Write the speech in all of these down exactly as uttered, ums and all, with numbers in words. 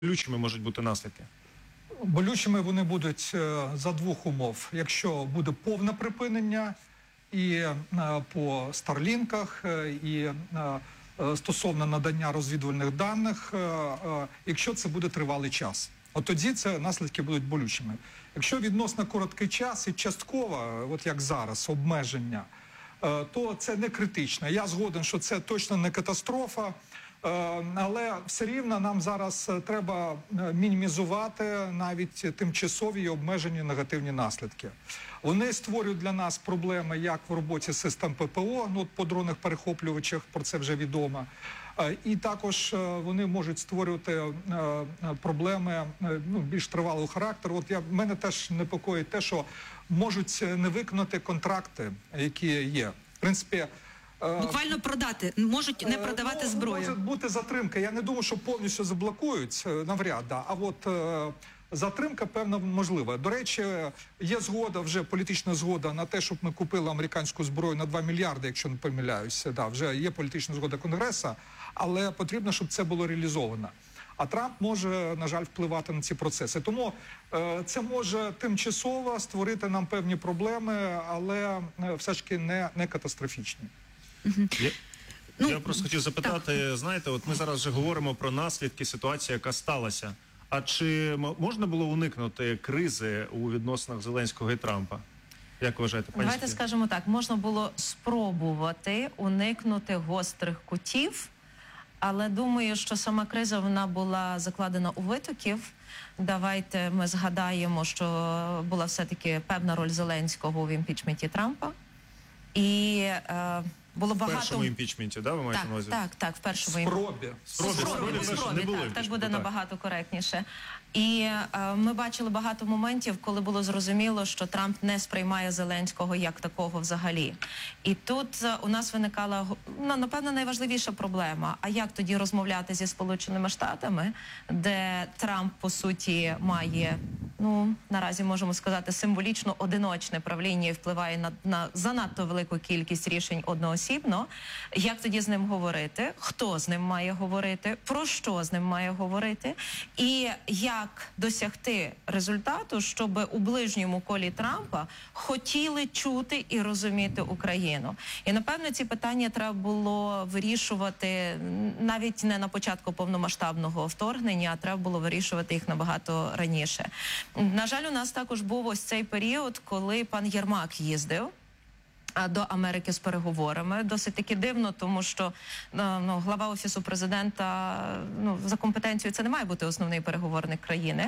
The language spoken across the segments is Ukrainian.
болючими можуть бути наслідки? Болючими вони будуть за двох умов. Якщо буде повне припинення і по старлінках, і стосовно надання розвідувальних даних, якщо це буде тривалий час. От тоді це наслідки будуть болючими. Якщо відносно короткий час і частково, от як зараз, обмеження, то це не критично. Я згоден, що це точно не катастрофа, але все рівно нам зараз треба мінімізувати навіть тимчасові і обмежені негативні наслідки. Вони створюють для нас проблеми як в роботі систем ППО, ну, по дронних перехоплювачах, про це вже відомо, і також вони можуть створювати проблеми ну, більш тривалого характеру. От я, мене теж непокоїть те, що можуть не виконати контракти, які є. В принципі, буквально продати, можуть не продавати ну, зброю. Може бути затримка. Я не думаю, що повністю заблокують, навряд, да. А от е, затримка, певно, можлива. До речі, є згода, вже політична згода на те, щоб ми купили американську зброю на два мільярди, якщо не помиляюся. Да, вже є політична згода Конгресу, але потрібно, щоб це було реалізовано. А Трамп може, на жаль, впливати на ці процеси. Тому е, це може тимчасово створити нам певні проблеми, але е, все ж таки не, не катастрофічні. Я, ну, я просто хотів запитати, так. знаєте, от ми зараз вже говоримо про наслідки ситуації, яка сталася. А чи можна було уникнути кризи у відносинах Зеленського і Трампа? Як вважаєте, пані? Давайте скажемо так, можна було спробувати уникнути гострих кутів, але думаю, що сама криза, вона була закладена у витоків. Давайте ми згадаємо, що була все-таки певна роль Зеленського в імпічменті Трампа. І е, було багато... В першому імпічменті, да, ви маєте на увазі? Так, так, так, в першому Спробі. Спробі, спробі, спробі, спробі, спробі не було так, так буде так. набагато коректніше. І е, ми бачили багато моментів, коли було зрозуміло, що Трамп не сприймає Зеленського як такого взагалі. І тут е, у нас виникала, ну, напевно, найважливіша проблема. А як тоді розмовляти зі Сполученими Штатами, де Трамп, по суті, має, ну, наразі можемо сказати, символічно одиночне правління і впливає на, на занадто велику кількість рішень одноосібно. Як тоді з ним говорити? Хто з ним має говорити? Про що з ним має говорити? І як досягти результату, щоб у ближньому колі Трампа хотіли чути і розуміти Україну? І, напевно, ці питання треба було вирішувати навіть не на початку повномасштабного вторгнення, а треба було вирішувати їх набагато раніше. На жаль, у нас також був ось цей період, коли пан Єрмак їздив до Америки з переговорами. Досить таки дивно, тому що ну, глава Офісу президента, ну, за компетенцією це не має бути основний переговорник країни.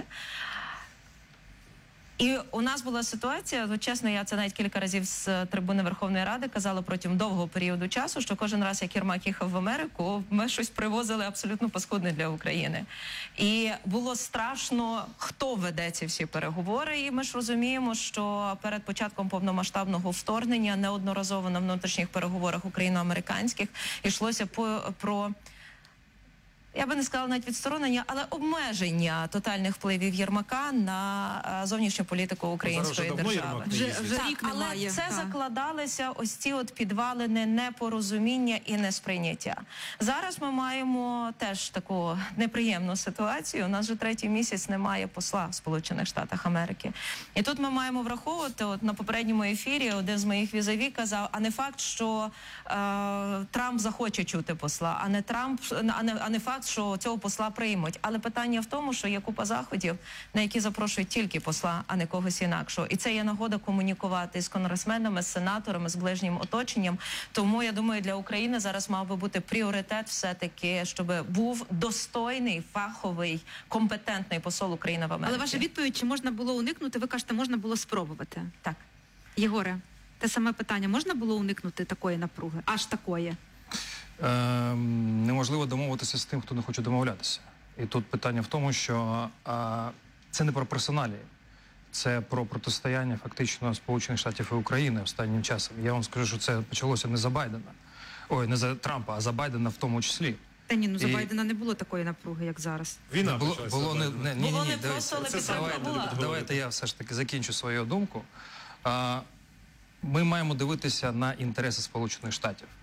І у нас була ситуація, ну, чесно, я це навіть кілька разів з трибуни Верховної Ради казала протягом довгого періоду часу, що кожен раз, як Єрмак їхав в Америку, ми щось привозили абсолютно паскудне для України. І було страшно, хто веде ці всі переговори. І ми ж розуміємо, що перед початком повномасштабного вторгнення неодноразово на внутрішніх переговорах україно-американських йшлося по, про... Я би не сказала навіть відсторонення, але обмеження тотальних впливів Єрмака на зовнішню політику української держави. Вже, вже так, рік але немає. це так. закладалися ось ці от підвалини непорозуміння і несприйняття. Зараз ми маємо теж таку неприємну ситуацію. У нас вже третій місяць немає посла в Сполучених Штатах Америки. І тут ми маємо враховувати, от на попередньому ефірі один з моїх візаві казав, а не факт, що е, Трамп захоче чути посла, а не Трамп, а не, а не факт, що цього посла приймуть. Але питання в тому, що є купа заходів, на які запрошують тільки посла, а не когось інакшого. І це є нагода комунікувати з конгресменами, з сенаторами, з ближнім оточенням. Тому, я думаю, для України зараз мав би бути пріоритет все-таки, щоб був достойний, фаховий, компетентний посол України в Америці. Але ваша відповідь, чи можна було уникнути, ви кажете, можна було спробувати. Так. Єгоре, те саме питання, можна було уникнути такої напруги? Аж такої? Е, неможливо домовитися з тим, хто не хоче домовлятися. І тут питання в тому, що е, це не про персоналії, це про протистояння фактично Сполучених Штатів і України останнім часом. Я вам скажу, що це почалося не за Байдена, ой, не за Трампа, а за Байдена в тому числі. Та ні, ну за І... Байдена не було такої напруги, як зараз. Війна було, було не, не, ні, ні, Було ні, не дивіться, просто, це, але давайте, була. давайте я все ж таки закінчу свою думку. А, ми маємо дивитися на інтереси Сполучених Штатів.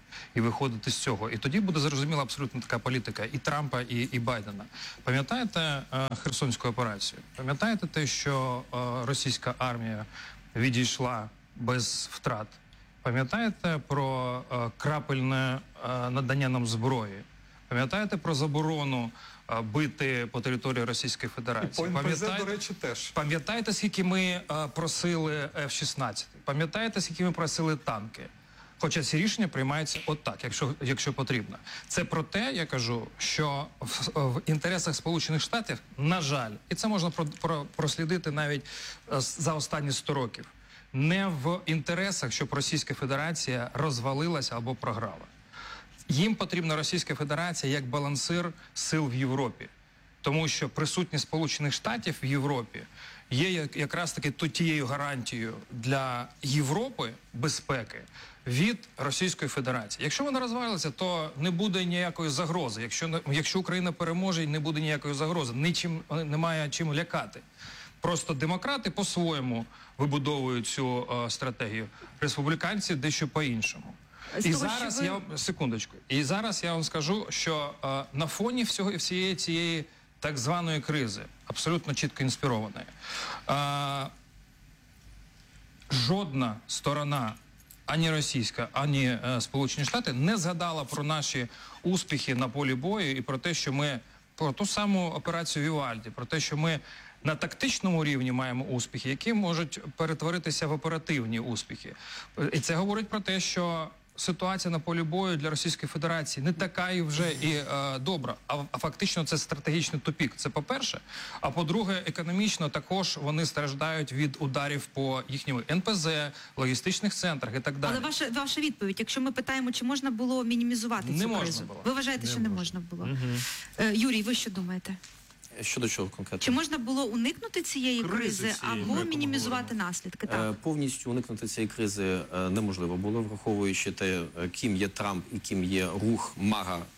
і виходити з цього. І тоді буде зрозуміла абсолютно така політика і Трампа, і, і Байдена. Пам'ятаєте е, Херсонську операцію? Пам'ятаєте те, що е, російська армія відійшла без втрат? Пам'ятаєте про е, крапельне е, надання нам зброї? Пам'ятаєте про заборону е, бити по території Російської І Федерації? по ен пе зет, Пам'ятаєте- до речі, теж. Пам'ятаєте, скільки ми е, просили еф шістнадцять? Пам'ятаєте, скільки ми просили танки? Хоча ці рішення приймаються отак, якщо, якщо потрібно. Це про те, я кажу, що в, в інтересах Сполучених Штатів, на жаль, і це можна про, про, прослідити навіть е, за останні сто років, не в інтересах, щоб Російська Федерація розвалилася або програла. Їм потрібна Російська Федерація як балансир сил в Європі. Тому що присутність Сполучених Штатів в Європі є як- якраз таки то тією гарантією для Європи безпеки від Російської Федерації. Якщо вона розвалиться, то не буде ніякої загрози. Якщо, не- якщо Україна переможе, не буде ніякої загрози. Нічим, немає чим лякати. Просто демократи по-своєму вибудовують цю е, стратегію. Республіканці дещо по-іншому. З І того, зараз що ви- я вам- секундочку. І зараз я вам скажу, що е, на фоні всього всієї цієї так званої кризи, абсолютно чітко інспірованої, е, жодна сторона, ані російська, ані е, Сполучені Штати, не згадала про наші успіхи на полі бою і про те, що ми про ту саму операцію Вівальді, про те, що ми на тактичному рівні маємо успіхи, які можуть перетворитися в оперативні успіхи. І це говорить про те, що ситуація на полі бою для Російської Федерації не така і вже і е, добра, а, а фактично це стратегічний тупік. Це по-перше. А по-друге, економічно також вони страждають від ударів по їхньому ен пе зет, логістичних центрах і так далі. Але ваша, ваша відповідь, якщо ми питаємо, чи можна було мінімізувати Не цю можна кризу? було. Ви вважаєте, Не що не можна. можна було? Е, Юрій, ви що думаєте? Щодо чого конкретно? Чи можна було уникнути цієї Кризи кризи, цієї, про або яку ми мінімізувати говоримо. наслідки? Е, Так. Повністю уникнути цієї кризи е, неможливо було, враховуючи те, е, ким є Трамп і ким є рух МАГА е,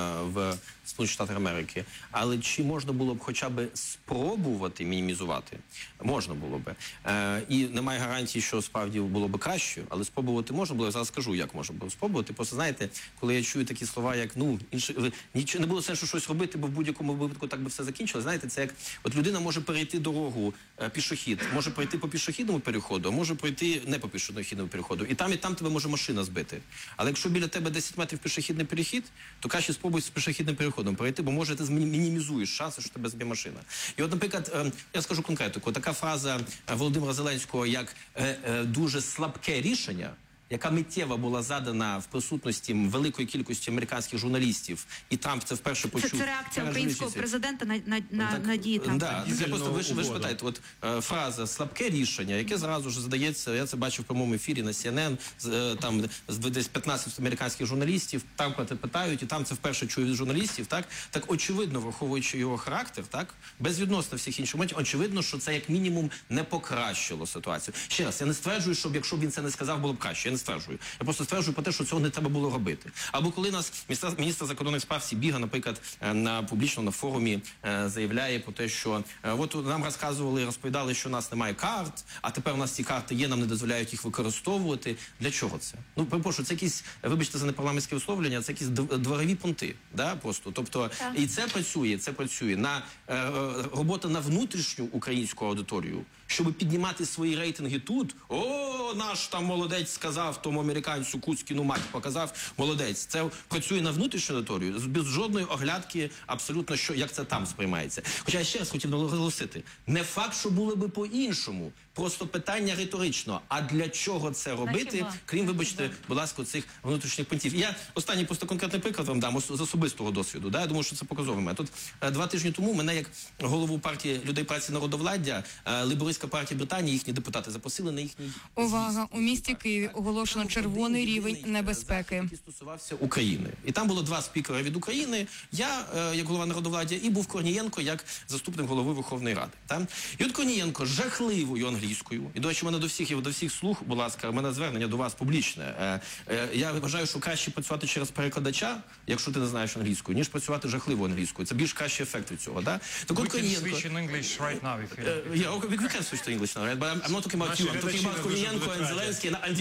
в Сполучених Штатах Америки. Але чи можна було б хоча б спробувати мінімізувати? Можна було б. Е, і немає гарантії, що справді було б краще, але спробувати можна було. Я зараз скажу, як можна було спробувати. Просто знаєте, коли я чую такі слова, як ну інше, нічого не було сенсу щось робити, бо в будь-якому випадку так би все закінчилось. Знаєте, це як от людина може перейти дорогу, е, пішохід, може пройти по пішохідному переходу, а може пройти не по пішохідному переходу. І там, і там тебе може машина збити. Але якщо біля тебе десять метрів пішохідний перехід, то краще спробуй з пішохідним переходом перейти, бо може ти змі- мінімізуєш шанси, що тебе зб'є машина. І от, наприклад, е, я скажу конкретику, така фраза е, Володимира Зеленського як е, е, дуже слабке рішення, яка миттєво була задана в присутності великої кількості американських журналістів, і Трамп це вперше Це, почув. це реакція Перед українського журналістів. президента на, на, на, Так, на дії Трампа. Да, це Дизельну просто ви ж ви ж угоду. питаєте, от е, фраза слабке рішення, яке зразу ж задається. Я це бачив в прямому ефірі на Сі Ен Ен, з, е, там з десь п'ятнадцять американських журналістів. Там про це питають, і там це вперше чую від журналістів. Так, так очевидно, враховуючи його характер, так безвідносно всіх інших моментів, очевидно, що це як мінімум не покращило ситуацію. Ще раз, я не стверджую, щоб якщо б він це не сказав, було б краще. Я не стверджую. Я просто стверджую про те, що цього не треба було робити. Або коли нас міністр, міністр закордонних справ Сібіга, наприклад, е, на публічно на форумі е, заявляє про те, що е, от нам розказували, розповідали, що у нас немає карт, а тепер у нас ці карти є, нам не дозволяють їх використовувати. Для чого це? Ну, перепрошую, це якісь, вибачте за непарламентське висловлення, це якісь дв- дворові понти, да, просто. Тобто, і це працює, це працює на е, е, робота на внутрішню українську аудиторію, щоб піднімати свої рейтинги тут. О, наш там молодець сказав тому американцю Куцькіну мать показав, молодець. Це працює на внутрішню аудиторію, без жодної оглядки абсолютно, що, як це там сприймається. Хоча я ще раз хотів наголосити, не факт, що було би по-іншому, просто питання риторично. А для чого це робити, хіба? крім, вибачте, будь ласка, цих внутрішніх пунктів. Я останній просто конкретний приклад вам дам ос- з особистого досвіду. Да? Я думаю, що це показовий метод. Е, Два тижні тому мене, як голову партії людей праці народовладдя, е, лейбористська партія Британії, їхні депутати запросили на їхній Увага! У місті Києві оголошено червоний рівень небезпеки. який стосувався України. І там було два спікери від України. Я, е, як голова народовладдя, і був Корнієнко, як заступник голови Верховної Ради. Там. І от Корнієнко жахливою англійською. І, до речі, в мене до всіх, і до всіх слух, будь ласка, в мене звернення до вас публічне. Е, е, я вважаю, що краще працювати через перекладача, якщо ти не знаєш англійською, ніж працювати жахливо англійською. Це більш кращий ефект від цього. Да? Так We от can Корнієнко... switch in English right now if you Uh, yeah, okay, we, we can switch to English now, right? But I'm, I'm not talking about Наші you. I'm talking глядачі about не дуже Kornienko будуть and раді. Zelensky and, and Yermak and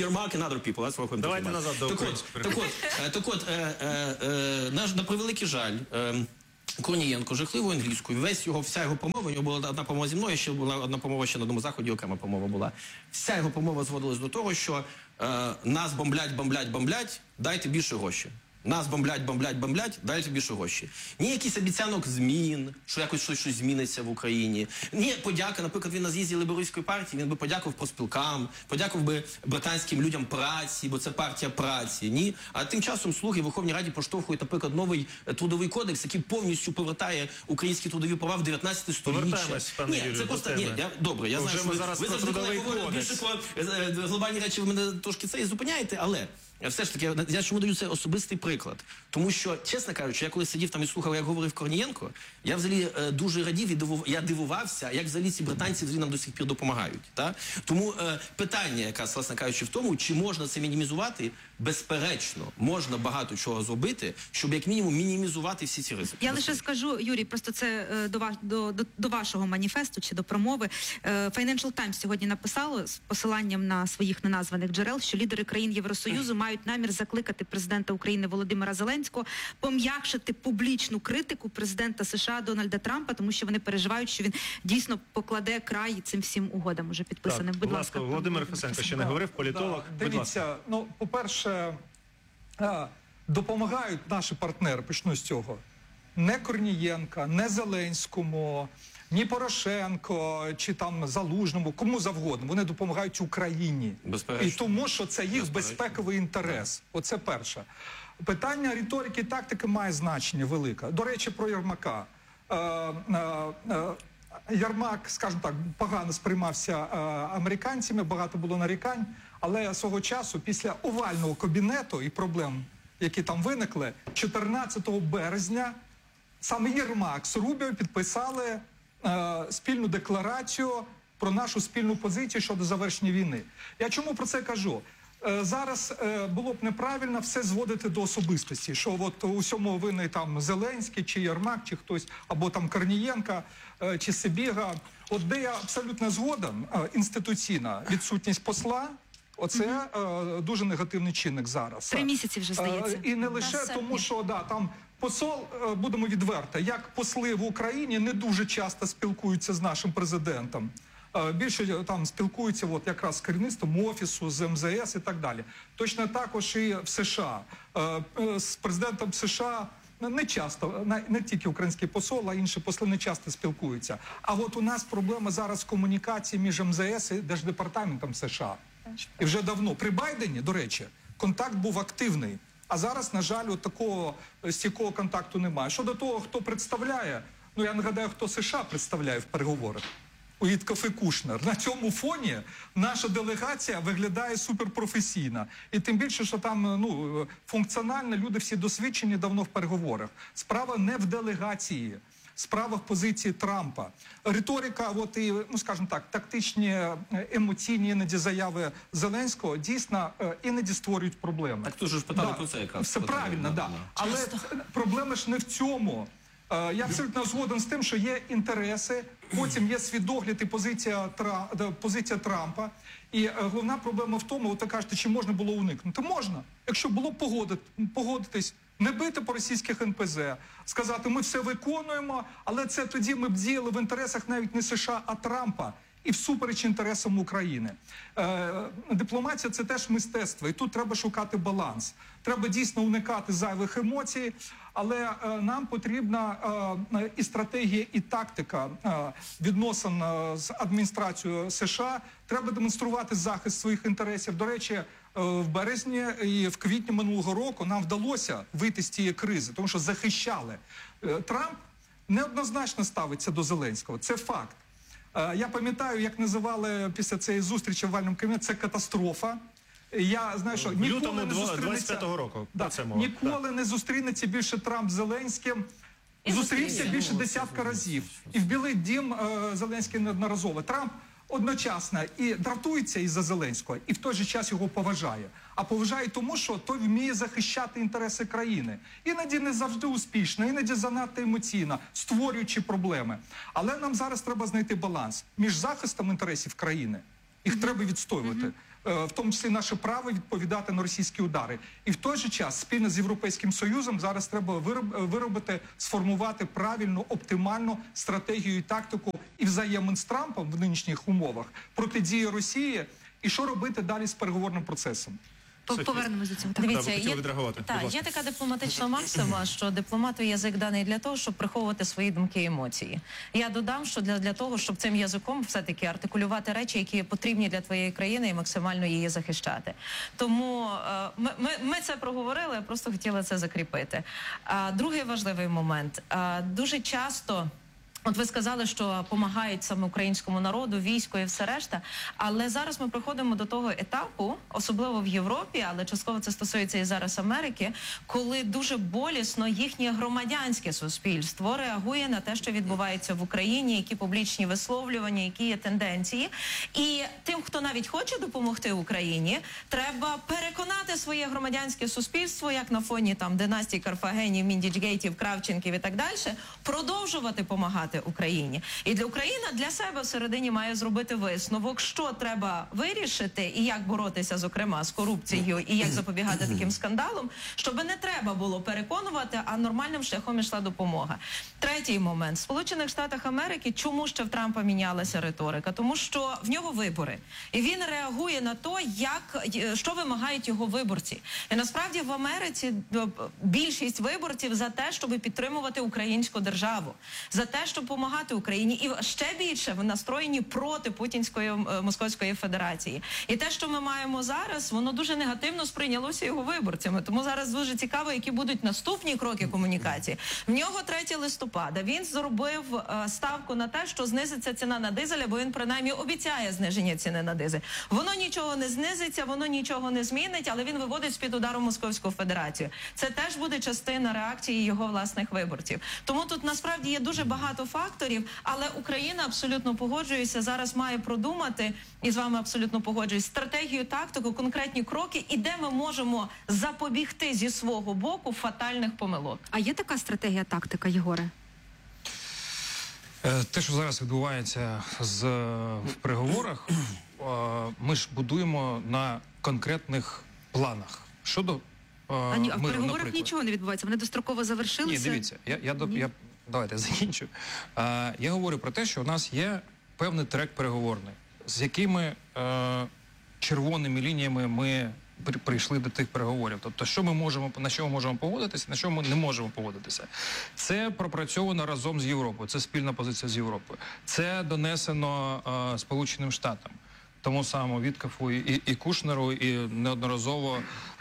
another people. Let's welcome Давайте to назад до так української от, так от, е, так от, е, е, е, наш, на превеликий жаль, е, Корнієнко жахливою англійською, весь його, вся його промова, у нього була одна промова зі мною, ще була одна промова ще на одному заході, окрема промова була. Вся його промова зводилась до того, що е, нас бомблять, бомблять, бомблять, дайте більше грошей. Нас бомблять, бомблять, бомблять, дайте більше гроші. Ні якийсь обіцянок змін, що якось щось, щось зміниться в Україні. Ні подяка, наприклад, він на з'їзді Лейбористської партії, він би подякував профспілкам, подякував би британським людям праці, бо це партія праці. Ні. А тим часом слуги в Верховній Раді поштовхують, наприклад, новий трудовий кодекс, який повністю повертає українські трудові права в дев'ятнадцяте сторіччя. Повертаємось, пане Ні, Юрію, це до просто, теми. ні, я, добре, я Вже знаю, що ми ви, зараз ви про завжди, коли трудовий я говорю кодекс. більше про е, глобальні речі, ви мене трошки це і зупиняєте, але все ж таки, я чому даю це особистий приклад? Тому що, чесно кажучи, я коли сидів там і слухав, як говорив Корнієнко, я взагалі е, дуже радів і дивув, я дивувався, як взагалі ці британці взагалі нам до сих пір допомагають. Та? Тому е, питання, якраз, власне кажучи, в тому, чи можна це мінімізувати, безперечно, можна багато чого зробити, щоб як мінімум мінімізувати всі ці ризики. Я лише скажу, Юрій, просто це е, до, ва- до, до, до вашого маніфесту чи до промови. Е, Financial Times сьогодні написало з посиланням на своїх неназваних джерел, що лідери країн Євросоюзу мають намір закликати президента України Володимира Зеленського пом'якшити публічну критику президента США Дональда Трампа, тому що вони переживають, що він дійсно покладе край цим всім угодам, уже підписаним. Так, Будь ласка, Володимир Фесенко ще не говорив, політолог. Да, Будь ласка. дивіться, ну, по-перше, а, допомагають наші партнери, почну з цього. Не Корнієнка, не Зеленському, ні Порошенко, чи там Залужному, кому завгодно. Вони допомагають Україні. Безперечно. І тому, що це їх Безперечно. безпековий інтерес. Оце перше. Питання риторики і тактики має значення велике. До речі, про Єрмака. Е, е, е, Єрмак, скажімо так, погано сприймався е, американцями, багато було нарікань, але свого часу, після овального кабінету і проблем, які там виникли, чотирнадцятого березня саме Єрмак з Рубіо підписали е, спільну декларацію про нашу спільну позицію щодо завершення війни. Я чому про це кажу? Е, зараз е, було б неправильно все зводити до особистості, що от у всьому винний там Зеленський, чи Єрмак, чи хтось, або там Корнієнка, е, чи Сибіга. От де я абсолютно згоден, е, інституційна відсутність посла, оце е, дуже негативний чинник зараз. Три місяці вже, здається. Е, І не лише Та тому, серпня. що да, там посол, е, будемо відверто, як посли в Україні не дуже часто спілкуються з нашим президентом. Е, Більше е, там спілкуються от якраз з керівництвом офісу, з ем зе ес і так далі. Точно також і в США. Е, е, З президентом США не часто, не, не тільки український посол, а інші посли не часто спілкуються. А от у нас проблема зараз комунікації між ем зе ес і Держдепартаментом США. І вже давно. При Байдені, до речі, контакт був активний. А зараз, на жаль, от такого стійкого контакту немає. Щодо того, хто представляє, ну я нагадаю, хто США представляє в переговорах. Уїтков і Кушнер. На цьому фоні наша делегація виглядає суперпрофесійно. І тим більше, що там ну, функціонально люди всі досвідчені давно в переговорах. Справа не в делегації. Справа в позиції Трампа. Риторика, от і, ну скажімо так, тактичні, емоційні іноді заяви Зеленського дійсно е, іноді створюють проблеми. Так тут же ж питали Да, про це якраз. Все Питали, правильно, да, да. да. Але це- проблема ж не в цьому. Е, Я абсолютно згоден з тим, що є інтереси, потім є свідогляд і позиція, Тра... да, позиція Трампа. І е, головна проблема в тому, от ви кажете, чи можна було уникнути. Можна, якщо було погодити, погодитись, не бити по російських ен пе зет, сказати, ми все виконуємо, але це тоді ми б діяли в інтересах навіть не США, а Трампа. І всупереч інтересам України. Е, дипломатія – це теж мистецтво, і тут треба шукати баланс. Треба дійсно уникати зайвих емоцій, але е, нам потрібна е, і стратегія, і тактика е, відносин е, з адміністрацією США. Треба демонструвати захист своїх інтересів. До речі, е, в березні і в квітні минулого року нам вдалося вийти з цієї кризи, тому що захищали. Е, Трамп неоднозначно ставиться до Зеленського, це факт. Е, Я пам'ятаю, як називали після цієї зустрічі в овальному кабінеті, це катастрофа. Я знаю, що В ніколи лютому не двадцять зустрінеться... п'ятого року. Да, Про це мова. ніколи не зустрінеться більше Трамп з Зеленським. І Зустрівся зустрівся. більше десятка разів. І в Білий дім е, Зеленський неодноразово. Трамп одночасно і дратується із-за Зеленського, і в той же час його поважає. А поважає тому, що той вміє захищати інтереси країни. Іноді не завжди успішно, іноді занадто емоційно, створюючи проблеми. Але нам зараз треба знайти баланс між захистом інтересів країни, їх треба відстоювати, в тому числі наше право відповідати на російські удари. І в той же час спільно з Європейським Союзом зараз треба виробити, сформувати правильну, оптимальну стратегію і тактику і взаємин з Трампом в нинішніх умовах протидії Росії, і що робити далі з переговорним процесом. Повернемось до цього. Так. Дивіться, ви хотіли є, відреагувати? Будь так, ласка. є така дипломатична максима, що дипломату язик даний для того, щоб приховувати свої думки і емоції. Я додам, що для, для того, щоб цим язиком все-таки артикулювати речі, які потрібні для твоєї країни і максимально її захищати. Тому е, ми, ми, ми це проговорили, я просто хотіла це закріпити. А, другий важливий момент. А, дуже часто... От ви сказали, що допомагають саме українському народу, війську і все решта. Але зараз ми приходимо до того етапу, особливо в Європі, але частково це стосується і зараз Америки, коли дуже болісно їхнє громадянське суспільство реагує на те, що відбувається в Україні, які публічні висловлювання, які є тенденції. І тим, хто навіть хоче допомогти Україні, треба переконати своє громадянське суспільство, як на фоні там династії Карфагенів, Міндічгейтів, Кравченків і так далі, продовжувати допомагати Україні. І для України для себе всередині має зробити висновок, що треба вирішити і як боротися, зокрема, з корупцією і як запобігати таким скандалам, щоб не треба було переконувати, а нормальним шляхом ішла допомога. Третій момент. В Сполучених Штатах Америки чому ще в Трампа мінялася риторика? Тому що в нього вибори. І він реагує на те, як, що вимагають його виборці. І насправді в Америці більшість виборців за те, щоб підтримувати українську державу. За те, щоб допомагати Україні, і ще більше настроєні проти Путінської Московської Федерації. І те, що ми маємо зараз, воно дуже негативно сприйнялося його виборцями. Тому зараз дуже цікаво, які будуть наступні кроки комунікації. В нього третього листопада. Він зробив е, ставку на те, що знизиться ціна на дизель, бо він принаймні обіцяє зниження ціни на дизель. Воно нічого не знизиться, воно нічого не змінить, але він виводить з-під удару Московську Федерацію. Це теж буде частина реакції його власних виборців. Тому тут насправді є дуже багато факторів, але Україна, абсолютно погоджуюся, зараз має продумати, і з вами абсолютно погоджуюсь, стратегію, тактику, конкретні кроки, і де ми можемо запобігти зі свого боку фатальних помилок. А є така стратегія, тактика, Єгоре? Е, Те, що зараз відбувається з, в переговорах, е, ми ж будуємо на конкретних планах. Щодо е, А, ні, а в миру, переговорах наприклад. нічого не відбувається, вони достроково завершилися? Ні, дивіться, я, я, до- я, давайте закінчу. А, я говорю про те, що у нас є певний трек переговорний, з якими е, червоними лініями ми при- прийшли до тих переговорів. Тобто, що ми можемо, на що ми можемо погодитися, на що ми не можемо погодитися. Це пропрацьовано разом з Європою, це спільна позиція з Європою. Це донесено е, Сполученим Штатам. Тому самому Віткафу і, і, і Кушнеру, і неодноразово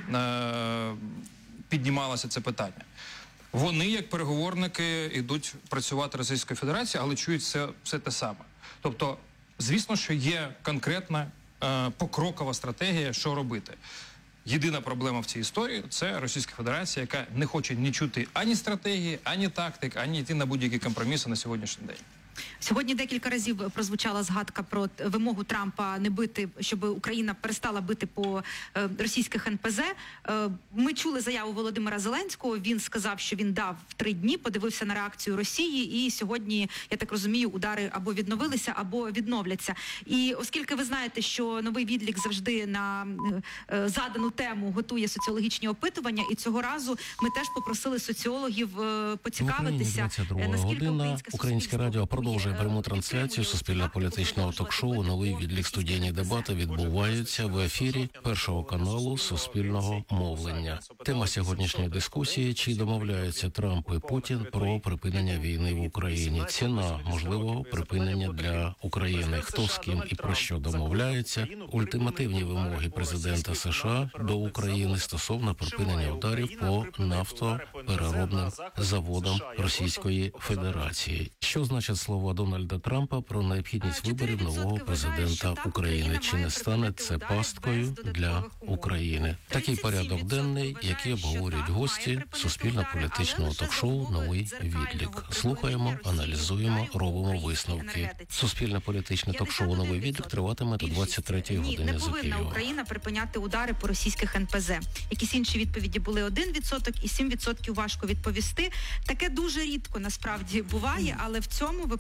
е, піднімалося це питання. Вони, як переговорники, йдуть працювати Російської Федерації, але чують все, все те саме. Тобто, звісно, що є конкретна е, покрокова стратегія, що робити. Єдина проблема в цій історії – це Російська Федерація, яка не хоче ні чути ані стратегії, ані тактик, ані йти на будь-які компроміси на сьогоднішній день. Сьогодні декілька разів прозвучала згадка про вимогу Трампа не бити, щоб Україна перестала бити по е, російських ен пе зе. Е, ми чули заяву Володимира Зеленського. Він сказав, що він дав три дні, подивився на реакцію Росії, і сьогодні, я так розумію, удари або відновилися, або відновляться. І оскільки ви знаєте, що новий відлік завжди на е, задану тему готує соціологічні опитування, і цього разу ми теж попросили соціологів е, поцікавитися, двадцять друга наскільки година. українське Українське радіо продовжує пряму трансляцію суспільно-політичного ток-шоу «Новий відлік». Студійні дебати відбуваються в ефірі Першого каналу Суспільного мовлення. Тема сьогоднішньої дискусії – чи домовляються Трамп і Путін про припинення війни в Україні? Ціна можливого припинення для України. Хто з ким і про що домовляється? Ультимативні вимоги президента США до України стосовно припинення ударів по нафтопереробним заводам Російської Федерації. Що значить слова Дональда Трампа про необхідність виборів нового президента України? Чи не стане це пасткою для України? Такий порядок денний, який обговорюють гості суспільно-політичного ток-шоу «Новий відлік». Слухаємо, аналізуємо, робимо висновки. Суспільно-політичне ток-шоу «Новий відлік» триватиме до двадцять третьої Ні, години не за повинна Києвом. Україна припиняти удари по російських ен пе зе. Якісь інші відповіді були один відсоток і сім відсотків важко відповісти. Таке дуже рідко насправді буває, але в цьому випадку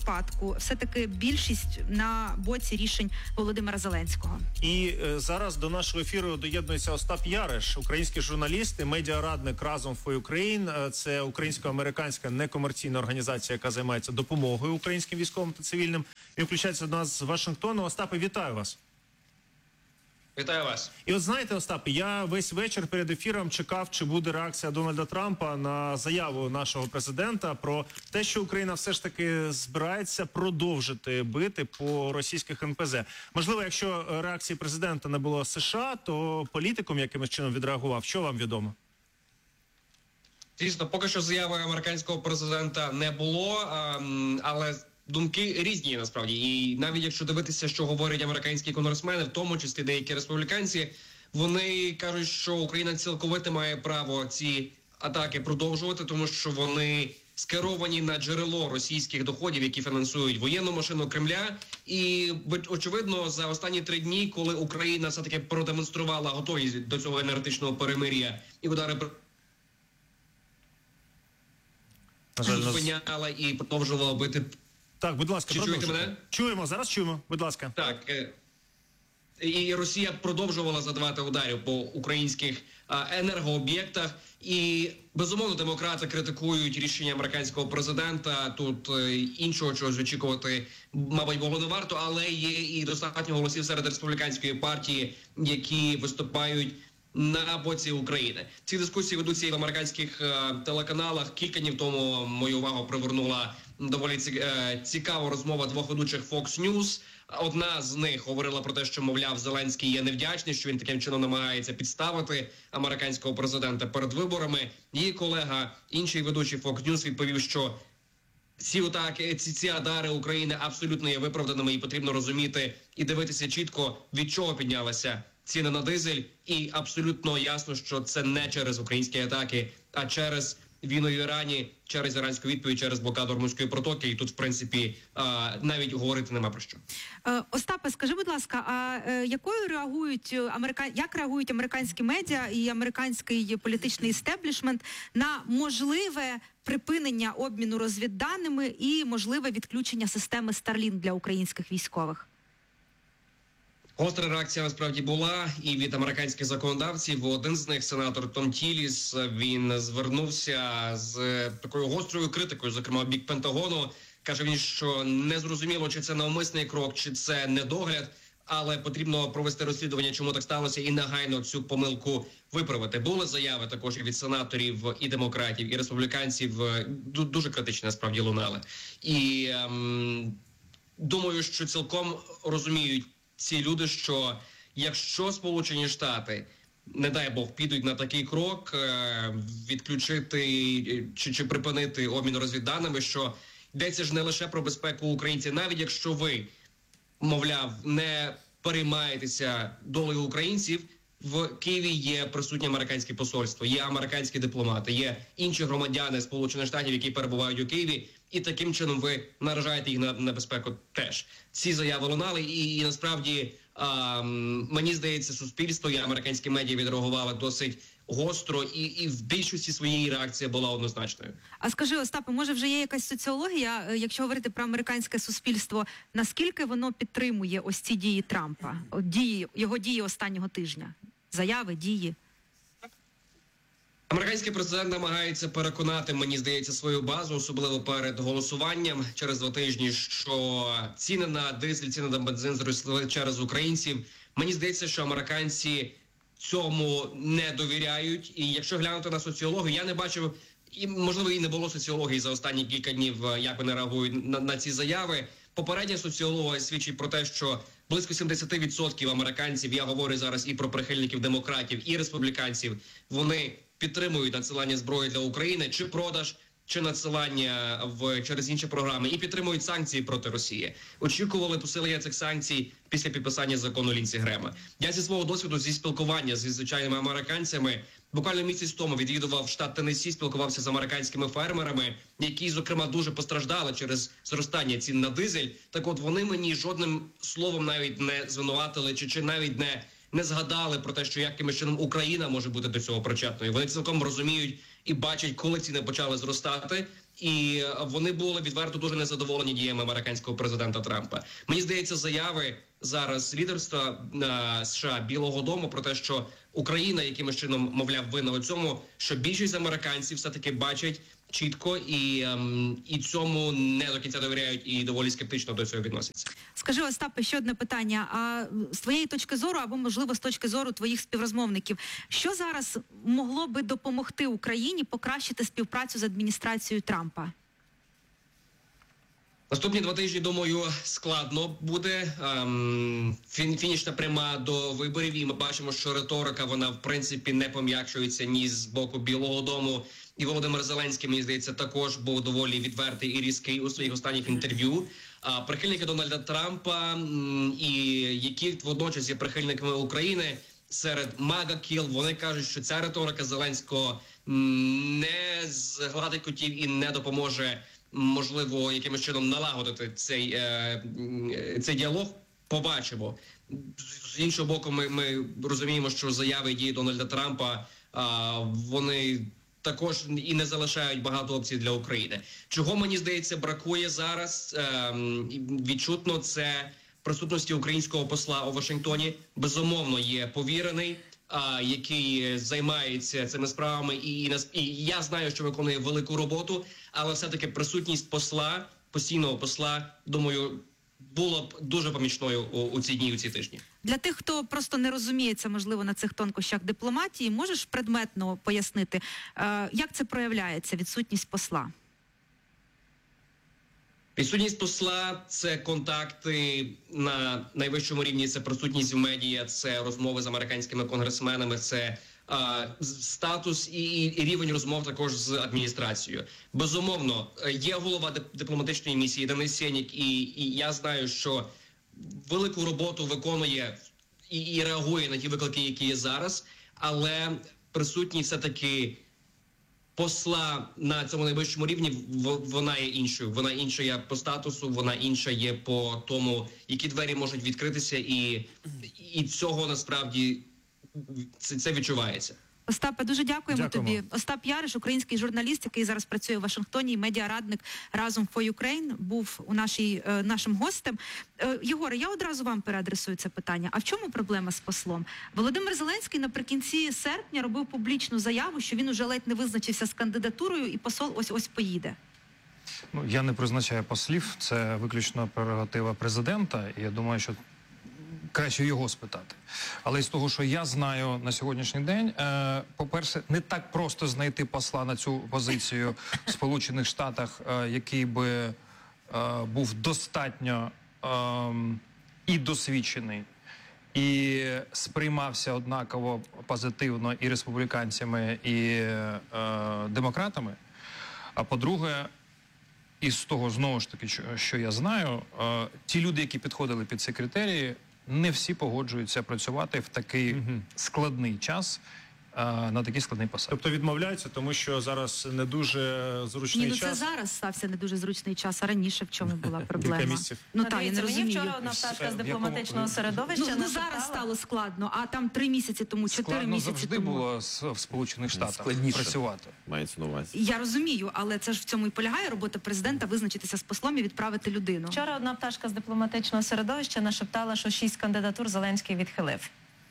випадку все-таки більшість на боці рішень Володимира Зеленського. І е, зараз до нашого ефіру доєднується Остап Яриш, український журналіст і медіарадник «Разом for Ukraine». Це українсько-американська некомерційна організація, яка займається допомогою українським військовим та цивільним. І включається до нас з Вашингтону. Остапе, вітаю вас. Вітаю вас. І от знаєте, Остапе, я весь вечір перед ефіром чекав, чи буде реакція Дональда Трампа на заяву нашого президента про те, що Україна все ж таки збирається продовжити бити по російських ен пе зет. Можливо, якщо реакції президента не було США, то політикум якимось чином відреагував. Що вам відомо? Звісно, поки що заяви американського президента не було, але думки різні насправді. І навіть якщо дивитися, що говорять американські конгресмени, в тому числі деякі республіканці, вони кажуть, що Україна цілковито має право ці атаки продовжувати, тому що вони скеровані на джерело російських доходів, які фінансують воєнну машину Кремля. І, очевидно, за останні три дні, коли Україна все-таки продемонструвала готовність до цього енергетичного перемир'я і удари зупиняла і продовжувала бити. Так, будь ласка, Чи чуєте продовжуйте. мене? Чуємо, зараз чуємо, будь ласка. Так. е, І Росія продовжувала задавати ударів по українських а, енергооб'єктах. І, безумовно, демократи критикують рішення американського президента. Тут е, іншого чогось очікувати, мабуть, було не варто, але є і достатньо голосів серед республіканської партії, які виступають на боці України. Ці дискусії ведуться і в американських е, телеканалах. Кілька днів тому мою увагу привернула доволі ці, е, цікава розмова двох ведучих Fox News. Одна з них говорила про те, що, мовляв, Зеленський є невдячний, що він таким чином намагається підставити американського президента перед виборами. Її колега, інший ведучий Fox News, відповів, що ці атаки, ці, ці удари України абсолютно є виправданими, і потрібно розуміти і дивитися чітко, від чого піднялися ціни на дизель, і абсолютно ясно, що це не через українські атаки, а через війну в Ірані, через іранську відповідь, через блокаду Ормузької протоки. І тут, в принципі, навіть говорити нема про що. Остапе, скажи, будь ласка, а якою реагують америка... як реагують американські медіа і американський політичний істеблішмент на можливе припинення обміну розвідданими і можливе відключення системи Starlink для українських військових? Гостра реакція насправді була і від американських законодавців. Один з них, сенатор Том Тіліс, він звернувся з такою гострою критикою, зокрема в бік Пентагону. Каже він, що не зрозуміло, чи це навмисний крок, чи це недогляд, але потрібно провести розслідування, чому так сталося, і негайно цю помилку виправити. Були заяви також і від сенаторів, і демократів, і республіканців, дуже критичні насправді лунали. І ем, думаю, що цілком розуміють ці люди, що якщо Сполучені Штати, не дай Бог, підуть на такий крок, відключити чи, чи припинити обмін розвідданими, що йдеться ж не лише про безпеку українців, навіть якщо ви, мовляв, не переймаєтеся долею українців, в Києві є присутнє американське посольство, є американські дипломати, є інші громадяни Сполучених Штатів, які перебувають у Києві, і таким чином ви наражаєте їх на небезпеку теж. Ці заяви лунали, і, і насправді а, мені здається, суспільство і американські медіа відреагували досить гостро, і, і в більшості своєї реакція була однозначною. А скажи, Остапе, може вже є якась соціологія, якщо говорити про американське суспільство, наскільки воно підтримує ось ці дії Трампа, дії, його дії останнього тижня? Заяви, дії? Американський президент намагається переконати, мені здається, свою базу, особливо перед голосуванням через два тижні, що ціни на дизель, ціни на бензин зросли через українців. Мені здається, що американці цьому не довіряють. І якщо глянути на соціологію, я не бачив, і можливо і не було соціології за останні кілька днів, як вони реагують на, на ці заяви. Попередня соціологія свідчить про те, що близько сімдесят відсотків американців, я говорю зараз і про прихильників демократів, і республіканців, вони підтримують надсилання зброї для України, чи продаж, чи надсилання в через інші програми, і підтримують санкції проти Росії. Очікували посилення цих санкцій після підписання закону Лінсі Грема. Я зі свого досвіду, зі спілкування зі звичайними американцями, буквально місяць тому відвідував штат Теннессі, спілкувався з американськими фермерами, які, зокрема, дуже постраждали через зростання цін на дизель. Так от вони мені жодним словом навіть не звинуватили, чи, чи навіть не не згадали про те, що якимось чином Україна може бути до цього причетною. Вони цілком розуміють і бачать, коли ціни почали зростати, і вони були відверто дуже незадоволені діями американського президента Трампа. Мені здається, заяви зараз лідерства е, США, Білого Дому про те, що Україна якимось чином, мовляв, винна у цьому, що більшість американців все-таки бачать чітко і, ем, і цьому не до кінця довіряють і доволі скептично до цього відносяться. Скажи, Остапе, ще одне питання. А з твоєї точки зору, або, можливо, з точки зору твоїх співрозмовників, що зараз могло би допомогти Україні покращити співпрацю з адміністрацією Трампа? Наступні два тижні, думаю, складно буде. Ем, фін, фінішна пряма до виборів, і ми бачимо, що риторика, вона, в принципі, не пом'якшується ні з боку Білого Дому. І Володимир Зеленський, мені здається, також був доволі відвертий і різкий у своїх останніх інтерв'ю. А прихильники Дональда Трампа, м, і які водночас є прихильниками України, серед мага-кіл, вони кажуть, що ця риторика Зеленського м, не згладить кутів і не допоможе, можливо, якимось чином налагодити цей, е, цей діалог. Побачимо. З іншого боку, ми, ми розуміємо, що заяви і дії Дональда Трампа, а, вони також і не залишають багато опцій для України. Чого, мені здається, бракує зараз е, відчутно, це присутності українського посла у Вашингтоні. Безумовно, є повірений, а, який займається цими справами, і, і, і я знаю, що виконує велику роботу, але все-таки присутність посла, постійного посла, думаю, було б дуже помічною у, у ці дні, у ці тижні. Для тих, хто просто не розуміється, можливо, на цих тонкощах дипломатії, можеш предметно пояснити, е, як це проявляється, відсутність посла? Відсутність посла – це контакти на найвищому рівні, це присутність в медіа, це розмови з американськими конгресменами, це а, статус і, і рівень розмов також з адміністрацією. Безумовно, є голова дипломатичної місії Денис Сенік, і, і я знаю, що велику роботу виконує і, і реагує на ті виклики, які є зараз, але присутність все-таки посла на цьому найвищому рівні, вона є іншою. Вона інша є по статусу, вона інша є по тому, які двері можуть відкритися, і, і цього насправді це, це відчувається. Остапе, дуже дякуємо, Дякуємо. тобі. Остап Яриш, український журналіст, який зараз працює у Вашингтоні, і медіарадник разом for Ukraine, був у нашій, е, нашим гостем. Е, Єгоре, я одразу вам переадресую це питання. А в чому проблема з послом? Володимир Зеленський наприкінці серпня робив публічну заяву, що він уже ледь не визначився з кандидатурою, і посол ось-ось поїде. Ну, я не призначаю послів, це виключно прерогатива президента, і я думаю, що краще його спитати. Але з того, що я знаю на сьогоднішній день, е, по-перше, не так просто знайти посла на цю позицію в Сполучених Штатах, е, який би е, був достатньо е, і досвідчений, і сприймався однаково позитивно і республіканцями, і е, демократами. А по-друге, і з того, знову ж таки, що, що я знаю, е, ті люди, які підходили під ці критерії, не всі погоджуються працювати в такий Мгм. складний час, е, на такий складний посад. Тобто відмовляються, тому що зараз не дуже зручний Ні, ну це час. зараз стався не дуже зручний час, а раніше в чому була проблема? Кілька місяців. Ну так, я не Дивіться, мені розумію. вчора одна пташка з В якому- дипломатичного середовища Ну, ну зараз нашептала- стало складно, а там три місяці тому, чотири Складно місяці завжди тому. було з- в Сполучених Штатах Складніше. працювати. Мається на увазі. Я розумію, але це ж в цьому і полягає робота президента, визначитися з послом і відправити людину. Вчора одна пташка з дипломатичного середовища нашептала, що шість кандидатур Зеленський відхилив.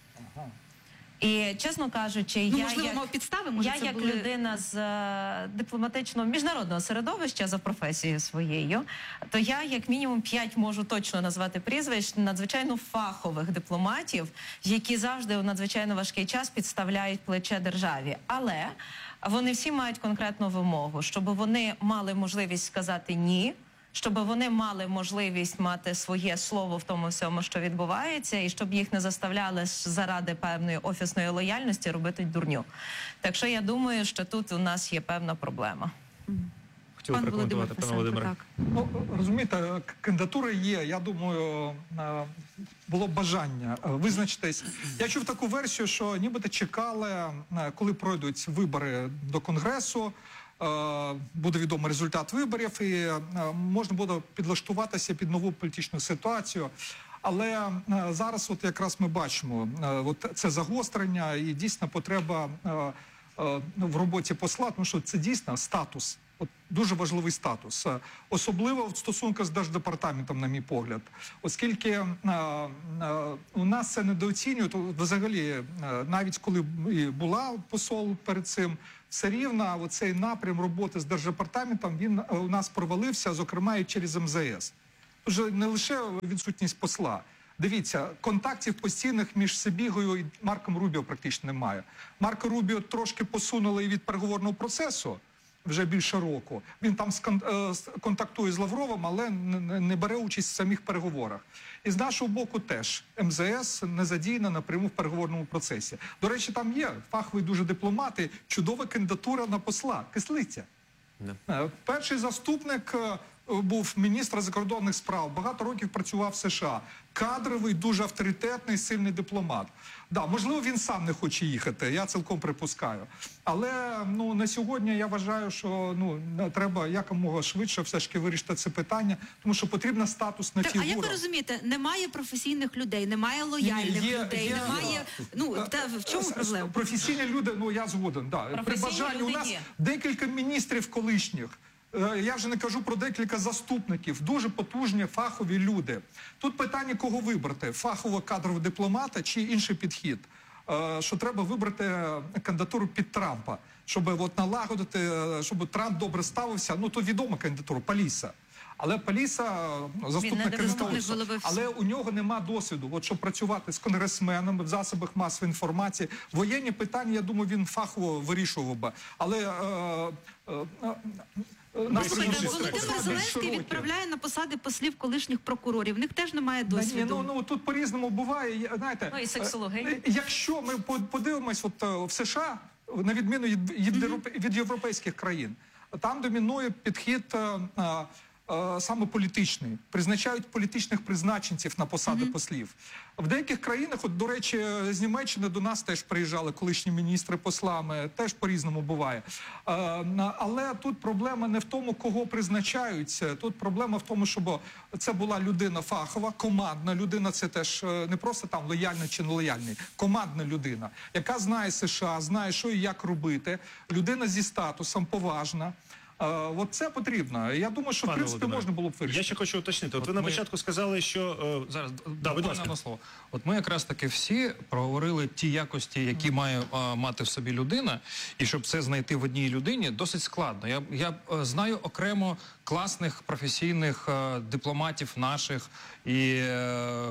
І, чесно кажучи, Ну, я можливо, як... мав підстави, може Я це як були... людина з е, дипломатичного міжнародного середовища за професією своєю, то я як мінімум п'ять можу точно назвати прізвищ надзвичайно фахових дипломатів, які завжди у надзвичайно важкий час підставляють плече державі. Але вони всі мають конкретну вимогу, щоб вони мали можливість сказати «ні», щоб вони мали можливість мати своє слово в тому всьому, що відбувається, і щоб їх не заставляли заради певної офісної лояльності робити дурню. Так що я думаю, що тут у нас є певна проблема. Хотіли Пан Володимир прокоментувати, пане Володимире. Фесенко, так. Ну, розумієте, к- кандидатури є. Я думаю, е, було бажання е, визначитись. Я чув таку версію, що нібито чекали, е, коли пройдуть вибори до Конгресу, е, буде відомий результат виборів, і е, можна буде підлаштуватися під нову політичну ситуацію. Але е, зараз, от якраз ми бачимо, е, от це загострення і дійсно потреба е, е, в роботі посла, тому що це дійсно статус. От дуже важливий статус, Е, особливо в стосунках з Держдепартаментом, на мій погляд, оскільки е, е, у нас це недооцінюють. То взагалі, е, навіть коли і була посол перед цим, все рівно оцей напрям роботи з Держдепартаментом, він е, у нас провалився, зокрема і через ем зе ес. Вже не лише відсутність посла. Дивіться, контактів постійних між Сибігою і Марком Рубіо практично немає. Марко Рубіо трошки посунули і від переговорного процесу вже більше року. Він там скон- е, с- контактує з Лавровим, але не, не- не бере участь в самих переговорах. І з нашого боку теж ем зе ес не задіяна напряму в переговорному процесі. До речі, там є фахові дуже дипломати, чудова кандидатура на посла. Кислиця. Е, Перший заступник е, був міністр закордонних справ, багато років працював в США. Кадровий, дуже авторитетний, сильний дипломат. Да, можливо, він сам не хоче їхати, я цілком припускаю. Але ну, на сьогодні я вважаю, що ну, треба якомога швидше все ж таки вирішити це питання, тому що потрібна статусна Так, а фігура. як ви розумієте, немає професійних людей, немає лояльних Є- людей, є- немає. Ну та в чому Е, проблема? Професійні люди, ну я згоден. Да. При Професійні бажанні у люди нас є. декілька міністрів колишніх. Е, Я вже не кажу про декілька заступників, дуже потужні фахові люди. Тут питання, кого вибрати: фахового кадрового дипломата чи інший підхід. Е, Що треба вибрати кандидатуру під Трампа, щоб от налагодити, е, щоб Трамп добре ставився. Ну то відома кандидатура Паліса. Але Паліса ну, заступник не Кеннета заступник Олсу. голови Але у нього нема досвіду. От щоб працювати з конгресменами в засобах масової інформації, воєнні питання, я думаю, він фахово вирішував би. Але е, е, е, е, нас Слухайте, можливо, Володимир Володимир більше Зеленський років. відправляє на посади послів колишніх прокурорів. В них теж немає Та ні, досвіду. ну, ну тут по-різному буває. Я- Знаєте, Ну, і сексологиня. е, якщо ми по- подивимось от, е, в США, на відміну від, від, європе- від європейських країн, там домінує підхід е, е, е, саме політичний. Призначають політичних призначенців на посади послів. В деяких країнах, от, до речі, з Німеччини до нас теж приїжджали колишні міністри послами, теж по-різному буває. Е, але тут проблема не в тому, кого призначають, тут проблема в тому, щоб це була людина фахова, командна людина, це теж е, не просто там лояльний чи нелояльний, командна людина, яка знає США, знає, що і як робити, людина зі статусом, поважна. Е, От це потрібно. Я думаю, що в Пане принципі Володимире, можна було б вирішити. Я ще хочу уточнити. От, От ви на ми- початку сказали, що е, Зараз Да, будь буквально ласка. одне слово. От ми якраз таки всі проговорили ті якості, які має а, мати в собі людина, і щоб це знайти в одній людині, досить складно. Я, я е, знаю окремо класних професійних е, дипломатів наших, і, е,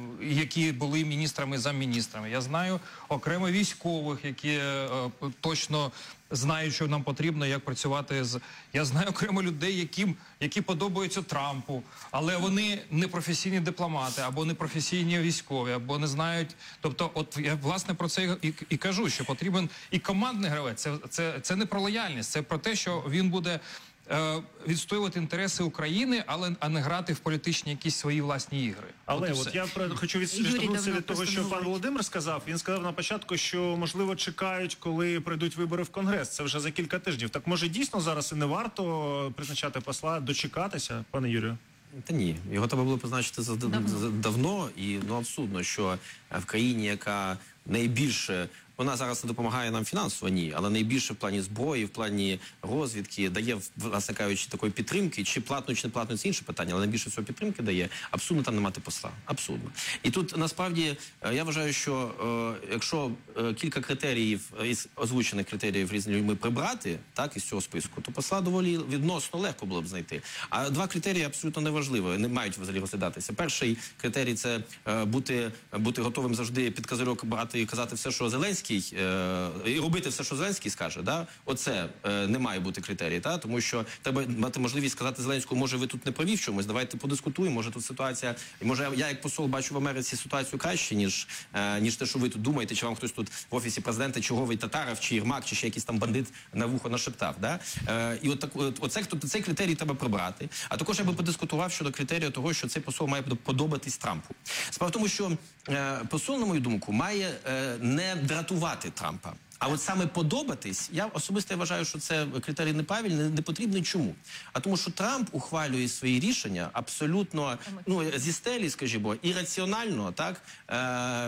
які були міністрами, замміністрами. Я знаю окремо військових, які е, е, точно знають, що нам потрібно, як працювати з. Я знаю окремо людей, яким які подобаються Трампу, але вони не професійні дипломати, або не професійні військові, або не знають. Тобто, от я власне про це і, і кажу, що потрібен і командний гравець. Це, це, це не про лояльність, це про те, що він буде е, відстоювати інтереси України, але а не грати в політичні якісь свої власні ігри. Але і от, все. я про- хочу від- Юрій відштовхнутися давно від того, просто що пан говорить. Володимир сказав. Він сказав на початку, що можливо чекають, коли пройдуть вибори в Конгрес. Це вже за кілька тижнів. Так може дійсно зараз і не варто призначати посла, дочекатися, пане Юрію? Та ні, його треба було призначити за давно. давно і ну абсурдно, що в країні, яка найбільше вона зараз не допомагає нам фінансово, ні, але найбільше в плані зброї, в плані розвідки дає, власне кажучи, такої підтримки, чи платно, чи не платно, це інше питання, але найбільше всього підтримки дає. Абсурдно там не мати посла. Абсурдно. І тут насправді е, я вважаю, що е, якщо е, кілька критеріїв із озвучених критеріїв різними людьми прибрати, так із цього списку, то посла доволі відносно легко було б знайти. А два критерії абсолютно неважливі, не мають взагалі розглядатися. Перший критерій це е, бути, бути готовим завжди під козирьок брати і казати все, що Зеленський. Е, і робити все, що Зеленський скаже, да? Оце е, не має бути критерій, та? Тому що треба мати можливість сказати Зеленському, може ви тут не праві в чомусь, давайте подискутуємо, може тут ситуація, може я як посол бачу в Америці ситуацію краще, ніж, е, ніж те, що ви тут думаєте, чи вам хтось тут в офісі президента черговий Татаров, чи Єрмак, чи ще якийсь там бандит на вухо нашептав. Да? Е, і от, так, от оце, тобто, цей критерій треба прибрати. А також я би подискутував щодо критерію того, що цей посол має подобатись Трампу. Справа в тому, що е, посол, на мою думку, має е, не дратувати Трампа. А от саме подобатись, я особисто вважаю, що це критерій неправильний, не потрібний. Чому? А тому, що Трамп ухвалює свої рішення абсолютно, ну, зі стелі, скажімо, ірраціонально, так? Е,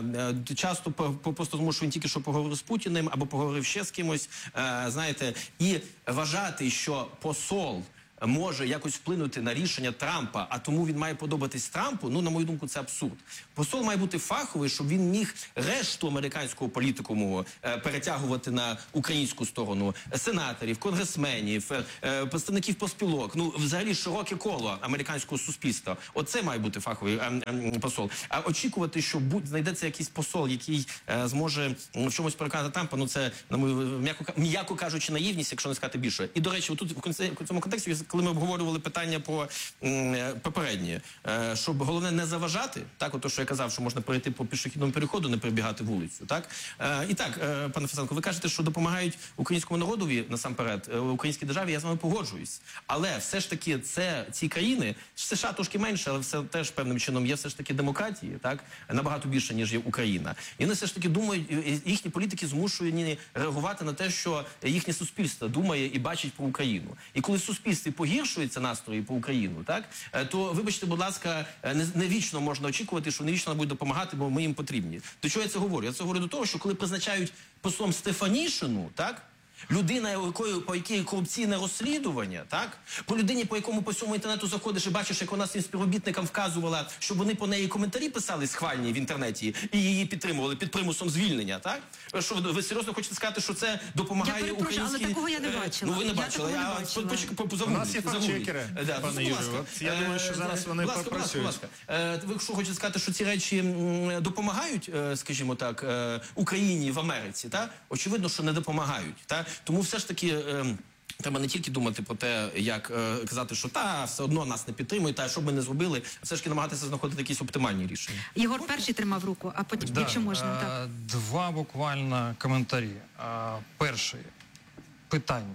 е, часто по, по, просто тому, що він тільки що поговорив з Путіним або поговорив ще з кимось, е, знаєте, і вважати, що посол може якось вплинути на рішення Трампа, а тому він має подобатись Трампу, ну, на мою думку, це абсурд. Посол має бути фаховий, щоб він міг решту американського політикуму е, перетягувати на українську сторону, сенаторів, конгресменів, е, представників профспілок, ну, взагалі широке коло американського суспільства. Оце має бути фаховий е, е, посол. А очікувати, що будь, знайдеться якийсь посол, який е, зможе в чомусь переконати Трампа, ну, це, на мою, м'яко, м'яко кажучи, наївність, якщо не сказати більше. І, до речі, тут в цьому контексті, коли ми обговорювали питання про м, попереднє, е, щоб головне не заважати, так, ото, що я казав, що можна перейти по пішохідному переходу, не перебігати вулицю, так? Е, і так, е, пане Фесенко, ви кажете, що допомагають українському народові, насамперед, е, українській державі, я з вами погоджуюсь. Але все ж таки це, ці країни, США трошки менше, але все теж певним чином є все ж таки демократії, так? Набагато більше, ніж є Україна. І вони все ж таки думають, їхні політики змушують реагувати на те, що їхнє суспільство думає і бачить про Україну. І коли в суспільстві погіршуються настрої по Україну, так, то, вибачте, будь ласка, не, не вічно можна очікувати, що не вічно будуть допомагати, бо ми їм потрібні. До чого я це говорю? Я це говорю до того, що коли призначають послом Стефанішину, так, людина, якою, по якій корупційне розслідування, так? По людині, по якому по всьому інтернету заходиш і бачиш, як вона своїм співробітникам вказувала, щоб вони по неї коментарі писали схвальні в інтернеті і її підтримували під примусом звільнення, так? Що ви серйозно хочете сказати, що це допомагає я українській... але такого я не бачила. Ну ви не Я бачили. такого Я не бачила. почекаю, по, по, У нас є фактчекери, пане Юрію. От я думаю, що зараз вони попрацюють. Будь ласка, е, ви що хочете сказати, що ці речі м, допомагають, е, скажімо так, е, Україні в Америці, та? Очевидно, що не допомагають, та? Тому все ж таки е, треба не тільки думати про те, як е, казати, що та, все одно нас не підтримують, та, що б ми не зробили, а все ж таки намагатися знаходити якісь оптимальні рішення. Єгор перший тримав руку, а потім, Да, якщо можна, е, так. Два буквально коментарі. Е, Перший. Питання.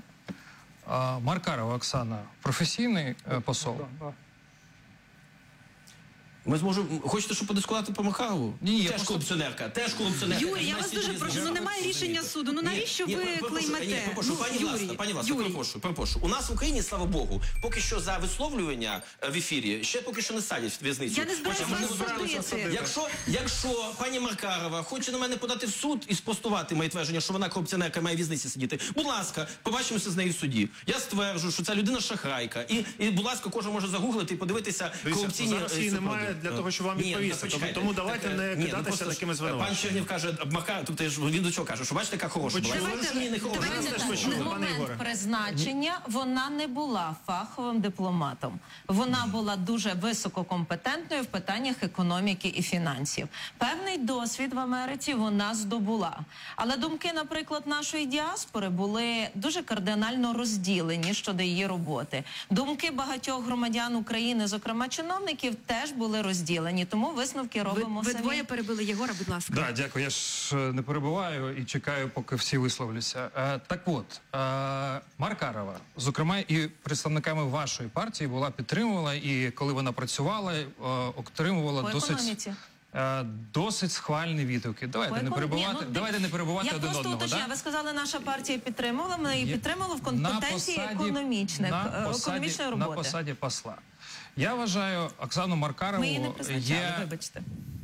Е, Маркарова Оксана професійний е, посол? Ми зможемо... Хочете, щоб подискувати по Махарову? Ні, я теж просто- корупціонерка, теж корупціонерка. Юрій, я вас дуже прошу, ну немає рішення суду. Ну навіщо Ні, ви ні, перепрошую, клеймете? Ні, перепрошую, Ну, пані Юрій, Власна, пані Власна, Юрій. перепрошую, перепрошую. У нас в Україні, слава Богу, поки що за висловлювання е, в ефірі ще поки що не садять в в'язницю. Я не збираюся Хоча ми вас збираємося садити. Якщо, якщо пані Маркарова хоче на мене подати в суд і спростувати моє твердження, що вона корупціонерка, має в в'язниці сидіти, будь ласка, побачимося з нею в суді. Я стверджую, що ця людина шахрайка. І, і будь ласка, кожен може загуглити і подивитися Дивіться, корупційні... зараз її е, немає супроводи. для того, щоб вам Ні, відповісти. та почекайте. Тому давайте Так, не е, ні, ну, кидатися просто ж, такими Пан звинуваченнями. Чернів каже, Макар, тобто ж він до чого каже, що бачите, яка хороша була. Почули? Ну, ні, не хороша. Давайте Це ж так. ви чули. Пане момент Ігоре. призначення вона не була фаховим дипломатом. Вона була дуже висококомпетентною в питаннях економіки і фінансів. Певний досвід в Америці вона здобула. Але думки, наприклад, нашої діаспори були дуже кардинально розділені щодо її роботи. Думки багатьох громадян України, зокрема чиновників, теж були розділені. Тому висновки Ви, робимо ви самі. двоє перебили Єгора, будь ласка. Да, дякую. Я ж е, не перебуваю і чекаю, поки всі висловляться. Е, так от, е, Маркарова, зокрема, і представниками вашої партії була підтримувала, і коли вона працювала, е, отримувала По досить, економіці. е, досить схвальні відгуки. Давайте По не економ- перебувати, Ні, ну, давайте не перебувати Я один просто одного. уточняю, Да? ви сказали, наша партія підтримувала, ми її Є- підтримали в компетенції економічних, на е, посаді, економічної на роботи. посаді посла. Я вважаю, Оксану Маркарову Ми її не призначали, є... вибачте.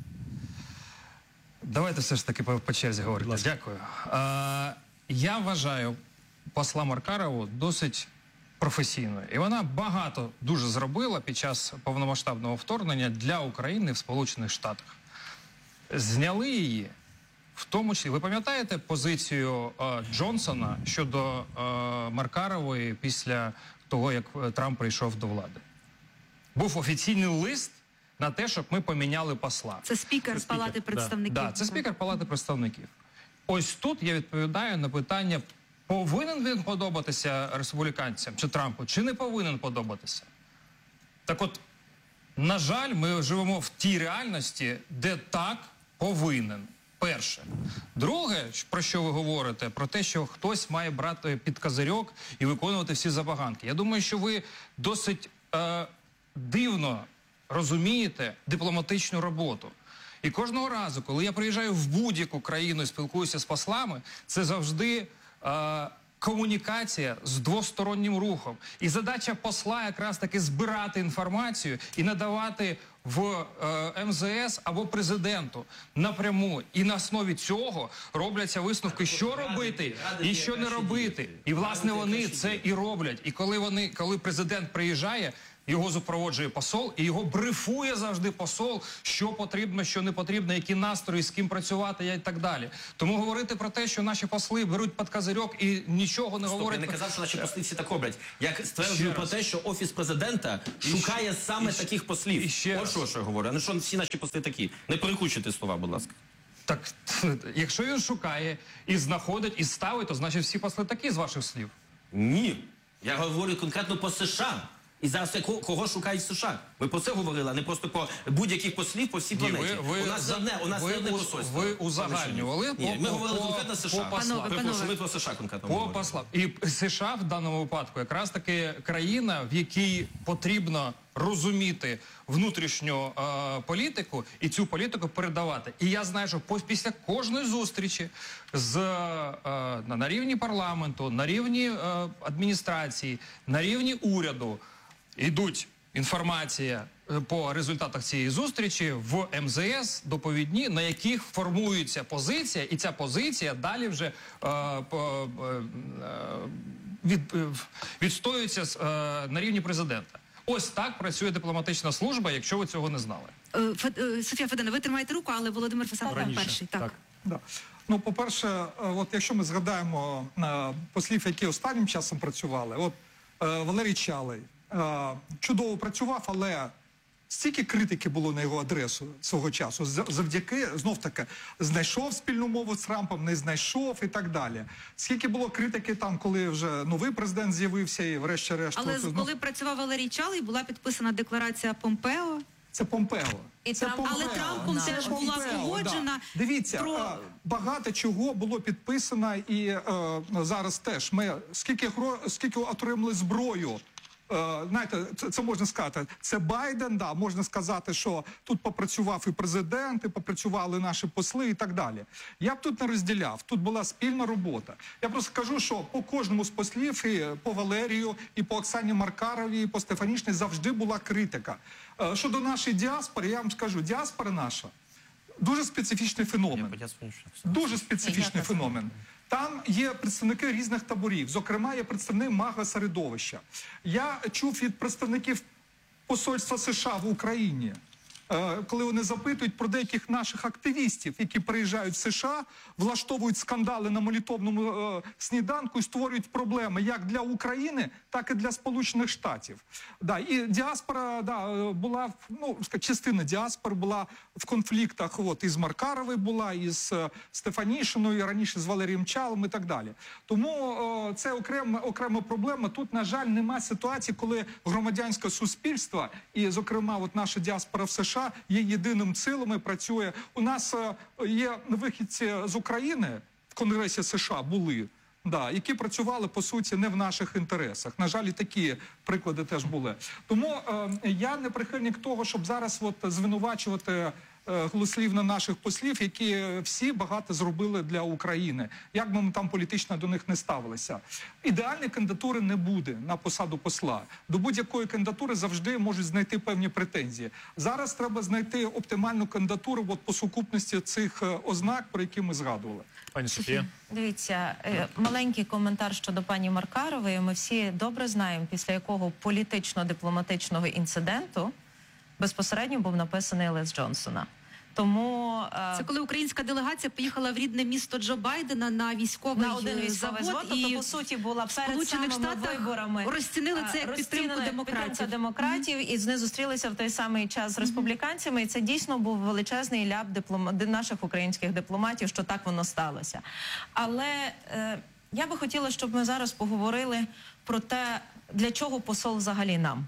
Давайте все ж таки по, по черзі говорити. Дякую. Е, я вважаю посла Маркарову досить професійною. І вона багато дуже зробила під час повномасштабного вторгнення для України в Сполучених Штатах. Зняли її, в тому числі, ви пам'ятаєте позицію е, Джонсона щодо е, Маркарової після того, як е, Трамп прийшов до влади? Був офіційний лист на те, щоб ми поміняли посла. Це спікер Це спікер, Палати да. представників. Да, це спікер Палати представників. Ось тут я відповідаю на питання, повинен він подобатися республіканцям чи Трампу, чи не повинен подобатися. Так от, на жаль, ми живемо в тій реальності, де так повинен. Перше. Друге, про що ви говорите, про те, що хтось має брати під козирьок і виконувати всі забаганки. Я думаю, що ви досить е, дивно розумієте дипломатичну роботу. І кожного разу, коли я приїжджаю в будь-яку країну і спілкуюся з послами, це завжди е, комунікація з двостороннім рухом. І задача посла якраз таки збирати інформацію і надавати в е, ем зе ес або президенту напряму. І на основі цього робляться висновки, що робити і що не робити. І, власне, вони це і роблять. І коли вони, коли президент приїжджає, його супроводжує посол, і його брифує завжди посол, що потрібно, що не потрібно, які настрої, з ким працювати і так далі. Тому говорити про те, що наші посли беруть під козирьок і нічого не Стоп, говорять... я не казав, що наші посли всі так роблять. Я Ще стверджую про раз. те, що Офіс президента шукає саме і ще- таких послів. і ще От раз. що, що я говорю. А не що всі наші посли такі. Не перекручуйте слова, будь ласка. Так, якщо він шукає і знаходить, і ставить, то значить всі посли такі, з ваших слів. Ні. Я говорю конкретно по США. І зараз я кого, кого шукають в США? Ви про це говорили, а не просто про будь-яких послів по всій Ні, планеті. ви- ви у нас за- одне, у нас ви не одне у- посольство. ви узагальнювали Ні, по- ми по- говорили по- конкретно США. по послам. Панове, Перепрошую, панове. ми про США конкретно По говоримо. послам. І США в даному випадку якраз таки країна, в якій потрібно розуміти внутрішню е, політику і цю політику передавати. І я знаю, що пос- після кожної зустрічі з, е, на, на рівні парламенту, на рівні е, адміністрації, на рівні уряду йдуть інформація е, по результатах цієї зустрічі в ем зе ес доповідні, на яких формується позиція, і ця позиція далі вже е, по, е, е, від, е, відстоюється з, е, на рівні президента. Ось так працює дипломатична служба, якщо ви цього не знали. Е, Фе- е, Софія Федина, ви тримаєте руку, але Володимир Фесенко Раніше. перший. Так. Так. Да. Ну, по-перше, е, от якщо ми згадаємо е, послів, які останнім часом працювали, от е, Валерій Чалий е, чудово працював, але стільки критики було на його адресу свого часу, з- завдяки, знов таки, знайшов спільну мову з Трампом, не знайшов і так далі. Скільки було критики там, коли вже новий президент з'явився і врешті-решт... Але от, з- ну, коли працював Валерій Чалий, була підписана декларація Помпео. це Помпео. І Це Трамп- Помпео. Але Трампом Це теж була Помпео, погоджена да. Дивіться, про- а, багато чого було підписано, і е, зараз теж ми скільки гро- скільки отримали зброю. Е, знаєте, це, це можна сказати. Це Байден, да, можна сказати, що тут попрацював і президент, і попрацювали наші посли і так далі. Я б тут не розділяв. Тут була спільна робота. Я просто кажу, що по кожному з послів, і по Валерію, і по Оксані Маркаровій, і по Стефанішній завжди була критика. Е, щодо нашої діаспори, я вам скажу, діаспора наша дуже специфічний феномен. Дуже специфічний феномен. Там є представники різних таборів, зокрема, є представник мага-середовища. Я чув від представників посольства США в Україні, е, коли вони запитують про деяких наших активістів, які приїжджають в США, влаштовують скандали на молитовному е, сніданку і створюють проблеми як для України, так і для Сполучених Штатів. Да, і діаспора, да, е, була, в- ну, ска- частина діаспори була в конфліктах, от, із Маркаровою була, із е, Стефанішиною, раніше з Валерієм Чалом і так далі. Тому е, це окрема, окрема проблема. Тут, на жаль, немає ситуації, коли громадянське суспільство, і, зокрема, от наша діаспора в США є єдиним цілим і працює. У нас е, є вихідці з України в Конгресі США були, да, які працювали, по суті, не в наших інтересах. На жаль, і такі приклади теж були. Тому е, я не прихильник того, щоб зараз от звинувачувати е, голослівно наших послів, які всі багато зробили для України. Як би ми там політично до них не ставилися. Ідеальної кандидатури не буде на посаду посла. До будь-якої кандидатури завжди можуть знайти певні претензії. Зараз треба знайти оптимальну кандидатуру от, по сукупності цих е, ознак, про які ми згадували. Пані Софія. Дивіться, е, маленький коментар щодо пані Маркарової. Ми всі добре знаємо, після якого політично-дипломатичного інциденту безпосередньо був написаний лист Джонсона. Тому е, Це коли українська делегація поїхала в рідне місто Джо Байдена на військовий, на один е, військовий завод, завод, тобто, і по суті, була в перед Сполучених самими Штатах виборами. розцінили це як е, підтримку розцінили демократів. підтримка демократів, і з них зустрілися в той самий час з республіканцями. І це дійсно був величезний ляп диплома... наших українських дипломатів, що так воно сталося. Але е, я би хотіла, щоб ми зараз поговорили про те, для чого посол взагалі нам.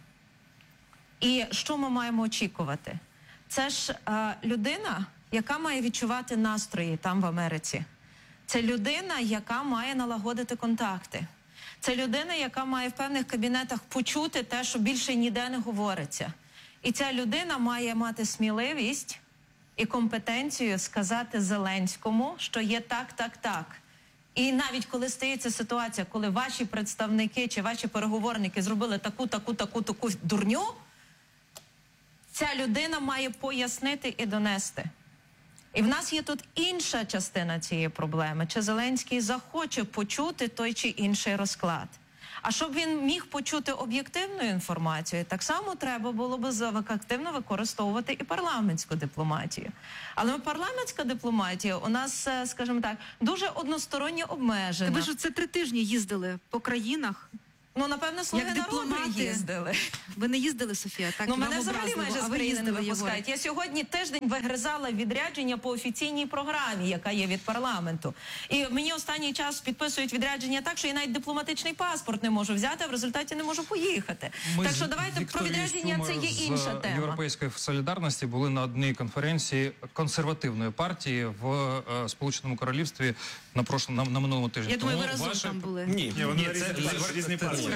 І що ми маємо очікувати? Це ж е, людина, яка має відчувати настрої там в Америці. Це людина, яка має налагодити контакти. Це людина, яка має в певних кабінетах почути те, що більше ніде не говориться. І ця людина має мати сміливість і компетенцію сказати Зеленському, що є так, так, так. І навіть коли стається ситуація, коли ваші представники чи ваші переговорники зробили таку, таку, таку, таку дурню, ця людина має пояснити і донести. І в нас є тут інша частина цієї проблеми. Чи Зеленський захоче почути той чи інший розклад? А щоб він міг почути об'єктивну інформацію, так само треба було б активно використовувати і парламентську дипломатію. Але парламентська дипломатія у нас, скажімо так, дуже односторонньо обмежена. Ви ж це три тижні їздили по країнах. Ну, напевно, слуги Як народу дипломати. їздили. Ви не їздили, Софія? Так, Ну, вам мене взагалі образливо, майже а з ви країни не їздили, випускають. Єгоре. Я сьогодні тиждень вигризала відрядження по офіційній програмі, яка є від парламенту. І мені останній час підписують відрядження так, що я навіть дипломатичний паспорт не можу взяти, а в результаті не можу поїхати. Ми так з що давайте про Вікторією відрядження це Штумер є з інша тема. Європейської солідарності були на одній конференції консервативної партії в е, Сполученому Королівстві на прошлому на, на минулому тижні. Я думаю, ви Тому разом ваше- там були. Ні, Ні, вони ні, різні, це- це різні це- партії.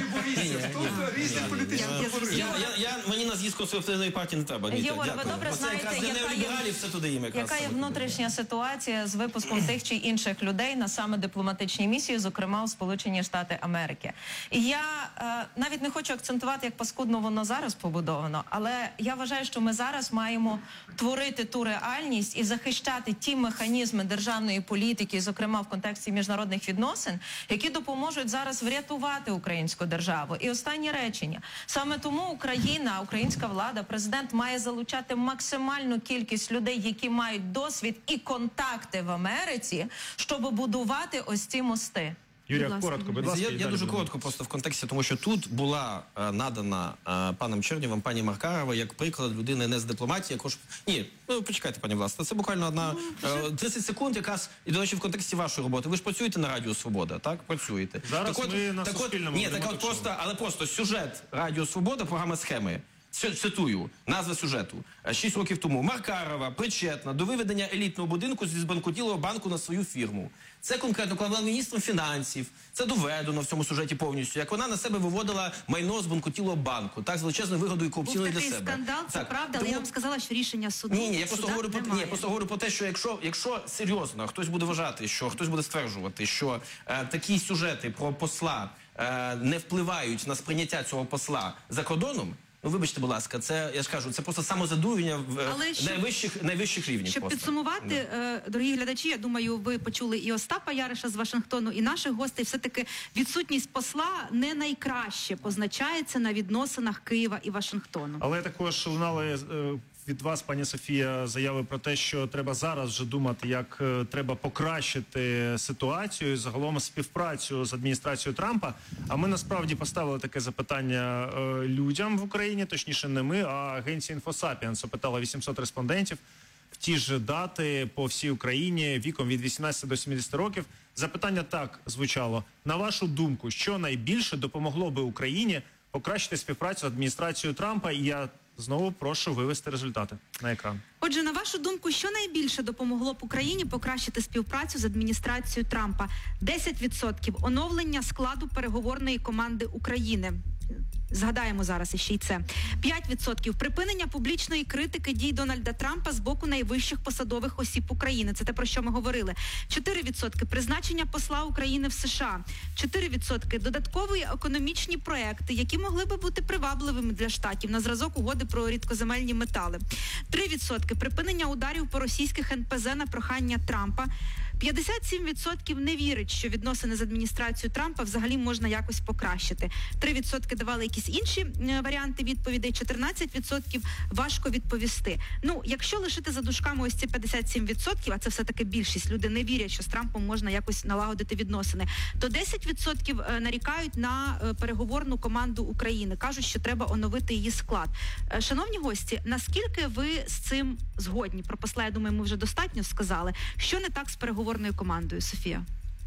Тут різні політичні Я- я кольори. Я, я, я, мені на з'їзд консервативної партії не треба. Ні, Єгор, ви дякую. добре Оце знаєте, якраз для яка є- неолібералів це туди їм якраз. Яка є саме туди. внутрішня ситуація з випуском тих чи інших людей на саме дипломатичній місії, зокрема у Сполучені Штати Америки? І я е, навіть не хочу акцентувати, як паскудно воно зараз побудовано, але я вважаю, що ми зараз маємо творити ту реальність і захищати ті механізми державної політики, зокрема в контексті міжнародних відносин, які допоможуть зараз врятувати українську державу. І останнє речення. Саме тому Україна, українська влада, президент має залучати максимальну кількість людей, які мають досвід і контакти в Америці, щоб будувати ось ці мости. Юрія, Будь ласка, коротко, будь Я, ласка. я і дуже далі будемо. коротко просто в контексті, тому що тут була е, надана е, паном Чернєвим пані Маркарова як приклад людини не з дипломатії, якож... Ні, ну почекайте, пані Власне, це буквально одна е, тридцять секунд якраз, і, до речі, в контексті вашої роботи. Ви ж працюєте на Радіо Свобода, так? Працюєте. Зараз так от, ми на так от, Суспільному Ні, так ведемо от ток-шоу. просто, але просто сюжет Радіо Свобода, програма «Схеми». Цитую, назва сюжету. Шість років тому Маркарова причетна до виведення елітного будинку зі збанкрутілого банку на свою фірму. Це конкретно, коли вона була міністром фінансів. Це доведено в цьому сюжеті повністю. Як вона на себе виводила майно збанкрутілого банку. Так, з величезною вигодою і Був корупційною для такий себе. скандал, це Так. правда, але Тому- я вам сказала, що рішення суду Ні, ні, я просто суда говорю про ні, немає. я просто говорю про те, що якщо, якщо серйозно хтось буде вважати, що хтось буде стверджувати, що е, такі сюжети про посла е, не впливають на сприйняття цього посла за кордоном. Ну, вибачте, будь ласка, це я ж кажу, це просто самозадурення в е, Але щоб- найвищих найвищих рівнів. Щоб просто. підсумувати, е, дорогі глядачі, я думаю, ви почули і Остапа Яриша з Вашингтону, і наших гостей. Все-таки відсутність посла не найкраще позначається на відносинах Києва і Вашингтону. Але також лунали е, від вас, пані Софія, заяви про те, що треба зараз вже думати, як е, треба покращити ситуацію і загалом співпрацю з адміністрацією Трампа. А ми насправді поставили таке запитання е, людям в Україні, точніше не ми, а агенція «Інфосапіенс» опитала вісімсот респондентів в ті ж дати по всій Україні віком від вісімнадцяти до сімдесяти років. Запитання так звучало. На вашу думку, що найбільше допомогло би Україні покращити співпрацю з адміністрацією Трампа? І я знову прошу вивести результати на екран. Отже, на вашу думку, що найбільше допомогло б Україні покращити співпрацю з адміністрацією Трампа? десять відсотків оновлення складу переговорної команди України. Згадаємо зараз іще й це. п'ять відсотків припинення публічної критики дій Дональда Трампа з боку найвищих посадових осіб України. Це те, про що ми говорили. чотири відсотки призначення посла України в США. чотири відсотки додаткові економічні проекти, які могли би бути привабливими для штатів на зразок угоди про рідкоземельні метали. три відсотки припинення ударів по російських ен пе зе на прохання Трампа. п'ятдесят сім відсотків не вірить, що відносини з адміністрацією Трампа взагалі можна якось покращити. три відсотки давали якісь інші е, варіанти відповідей, чотирнадцять відсотків важко відповісти. Ну, якщо лишити за дужками ось ці п'ятдесят сім відсотків, а це все-таки більшість, люди не вірять, що з Трампом можна якось налагодити відносини, то десять відсотків е, нарікають на е, переговорну команду України. Кажуть, що треба оновити її склад. Е, шановні гості, наскільки ви з цим згодні? Про посла, я думаю, ми вже достатньо сказали. Що не так з переговорною командою, Софія?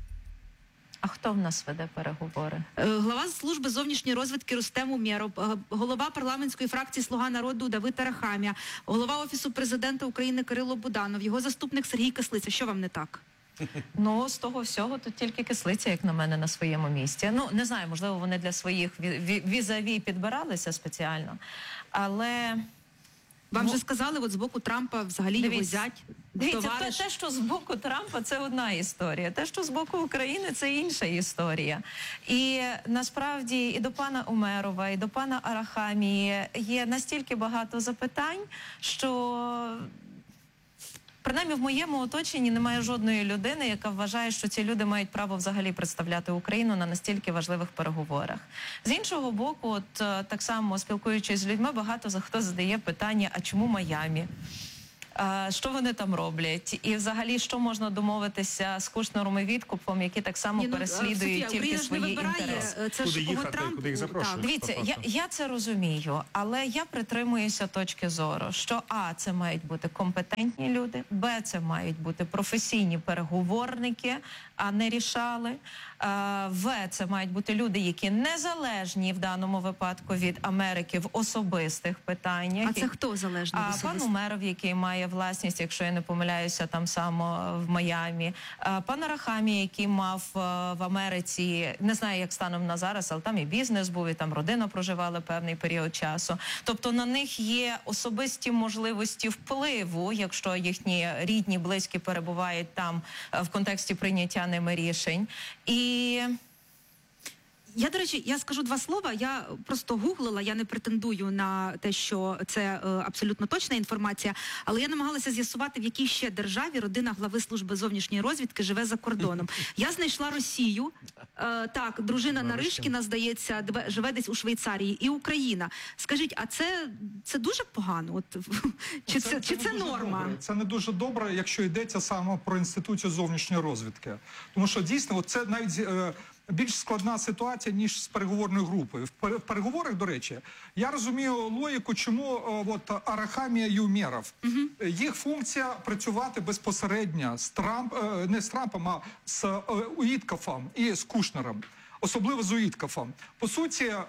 А хто в нас веде переговори? Е, Глава служби зовнішньої розвідки Рустем Умєров, е, голова парламентської фракції «Слуга народу» Давид Арахамія, голова Офісу президента України Кирило Буданов, його заступник Сергій Кислиця. Що вам не так? Ну, з того всього тут тільки Кислиця, як на мене, на своєму місці. Ну, не знаю, можливо, вони для своїх ві- ві- візаві підбиралися спеціально. Але Вам Ну, же сказали, от з боку Трампа взагалі його дивіться, зять, Дивіться, те, товариш. те, що з боку Трампа, це одна історія. Те, що з боку України, це інша історія. І насправді і до пана Умерова, і до пана Арахамії є настільки багато запитань, що принаймні в моєму оточенні немає жодної людини, яка вважає, що ці люди мають право взагалі представляти Україну на настільки важливих переговорах. З іншого боку, от е, так само спілкуючись з людьми, багато за хто задає питання, а чому Майамі? А, що вони там роблять? І взагалі, що можна домовитися з Кушнером і Відкупом, які так само Ні, ну, переслідують Софія, тільки Україна ж не свої вибирає, інтереси. е, це Куди ж кого їхати, Трамп... куди їх запрошують? Так. Дивіться, по я, факту. я це розумію, але я притримуюся точки зору, що а, це мають бути компетентні люди, б, це мають бути професійні переговорники, а не рішали, а, в, це мають бути люди, які незалежні в даному випадку від Америки в особистих питаннях. А це хто залежний? А пан Умеров, який має власність, якщо я не помиляюся, там само в Майамі. А, пан Арахамі, який мав е, в Америці, не знаю, як станом на зараз, але там і бізнес був, і там родина проживала певний період часу. Тобто на них є особисті можливості впливу, якщо їхні рідні, близькі перебувають там е, в контексті прийняття ними рішень. І... Я, до речі, я скажу два слова. Я просто гуглила, я не претендую на те, що це е, абсолютно точна інформація, але я намагалася з'ясувати, в якій ще державі родина глави служби зовнішньої розвідки живе за кордоном. Я знайшла Росію, е, так, дружина Наришкіна, здається, две- живе десь у Швейцарії, і Україна. Скажіть, а це, це дуже погано? От, чи це, чи не це дуже норма? добре. Це не дуже добре, якщо йдеться саме про інституцію зовнішньої розвідки. Тому що дійсно, от це навіть е, більш складна ситуація, ніж з переговорною групою. В пере- в переговорах, до речі, я розумію логіку, чому е, от Арахамія і Умеров. Е, Їх функція працювати безпосередньо з Трамп, е, не з Трампом, а з е, Уіткофом і з Кушнером. Особливо з Уіткофом. По суті, е,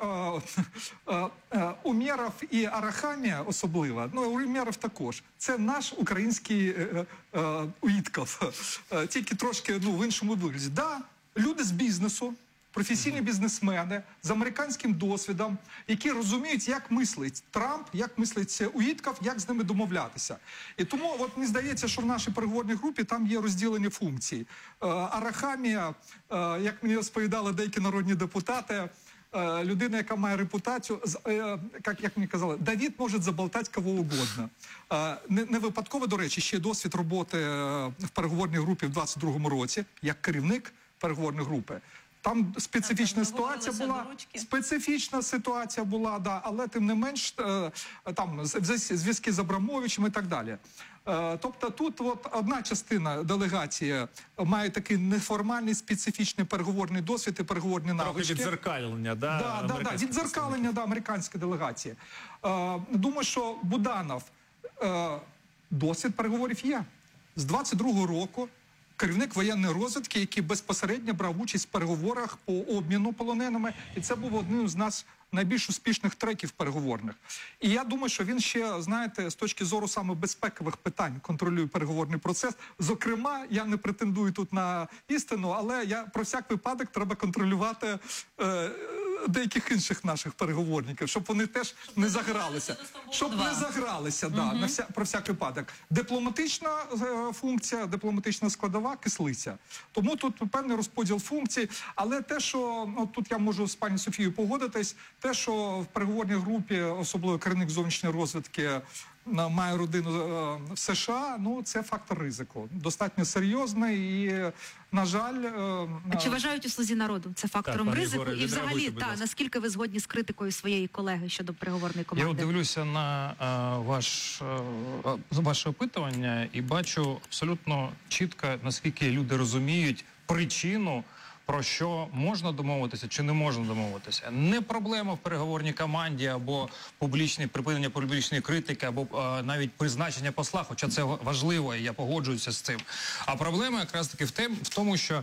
е, е, Умеров і Арахамія особливо, ну Умеров також, це наш український е, е, Уіткоф, е, тільки трошки ну, в іншому вигляді. Да, люди з бізнесу, професійні бізнесмени з американським досвідом, які розуміють, як мислить Трамп, як мислить Уіткоф, як з ними домовлятися. І тому, от мені здається, що в нашій переговорній групі там є розділені функції. Е, Арахамія, е, як мені розповідали деякі народні депутати, е, людина, яка має репутацію, з- е, як, як мені казали, Давід може заболтати кого угодно. Е, не, не випадково, до речі, ще є досвід роботи е, в переговорній групі в двадцять другому році, як керівник переговорної групи. Там специфічна Так, там ситуація доводилося була, до ручки. специфічна ситуація була, да, але тим не менш е, там з- з- зв'язки з Абрамовичем і так далі. Е, тобто тут от одна частина делегації має такий неформальний специфічний переговорний досвід і переговорні Трохи навички. відзеркалення, да, Да, да, да, американських відзеркалення да, американської делегації. Е, думаю, що Буданов, е, досвід переговорів є. З двадцять другого року керівник воєнної розвідки, який безпосередньо брав участь в переговорах по обміну полоненими, і це був одним з нас найбільш успішних треків переговорних. І я думаю, що він ще, знаєте, з точки зору саме безпекових питань контролює переговорний процес. Зокрема, я не претендую тут на істину, але я про всяк випадок треба контролювати е, деяких інших наших переговорників, щоб вони теж не загралися. Щоб не загралися, да, на вся, про всяк випадок. Дипломатична е, функція, дипломатична складова, кислиця. Тому тут певний розподіл функцій, але те, що, от тут я можу з пані Софією погодитись, те, що в переговорній групі, особливо керівник зовнішньої розвідки, е, має родину е, в США, ну це фактор ризику. Достатньо серйозний і, на жаль... е, А чи вважають у «Слузі народу» це фактором пане ризику? Ігоре, І взагалі, відреагуйте, будь та, ласка. наскільки ви згодні з критикою своєї колеги щодо переговорної Я от команди? дивлюся на а, ваш, а, ваше опитування і бачу абсолютно чітко, наскільки люди розуміють причину, про що можна домовитися чи не можна домовитися. Не проблема в переговорній команді або публічне припинення публічної критики, або а, навіть призначення посла, хоча це важливо, і я погоджуюся з цим. А проблема якраз таки в, тем, в тому, що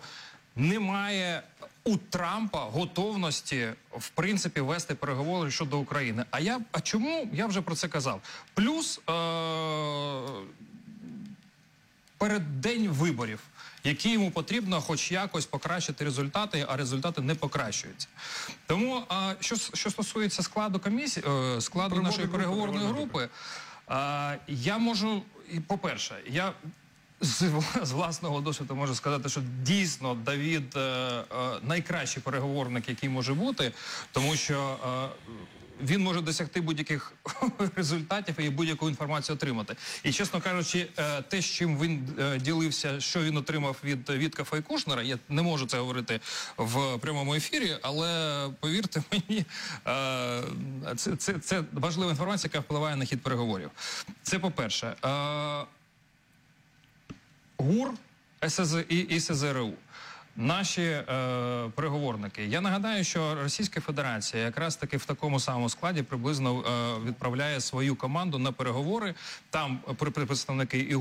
немає у Трампа готовності, в принципі, вести переговори щодо України. А я, а чому? Я вже про це казав. Плюс е- перед день виборів, які йому потрібно хоч якось покращити результати, а результати не покращуються. Тому, а, що, що стосується складу комісії, е, складу Переговорної нашої групи, переговорної переговорної групи, А, я можу, і, по-перше, я з, з власного досвіду можу сказати, що дійсно Давид е, е, найкращий переговорник, який може бути, тому що е, він може досягти будь-яких результатів і будь-яку інформацію отримати. І, чесно кажучи, е, те, з чим він е, ділився, що він отримав від Віткафа і Кушнера, я не можу це говорити в прямому ефірі, але повірте мені, е, це, це, це важлива інформація, яка впливає на хід переговорів. Це по-перше. Е, ГУР СС і СЗРУ. Наші е, переговорники. Я нагадаю, що Російська Федерація якраз таки в такому самому складі приблизно е, відправляє свою команду на переговори. Там представники і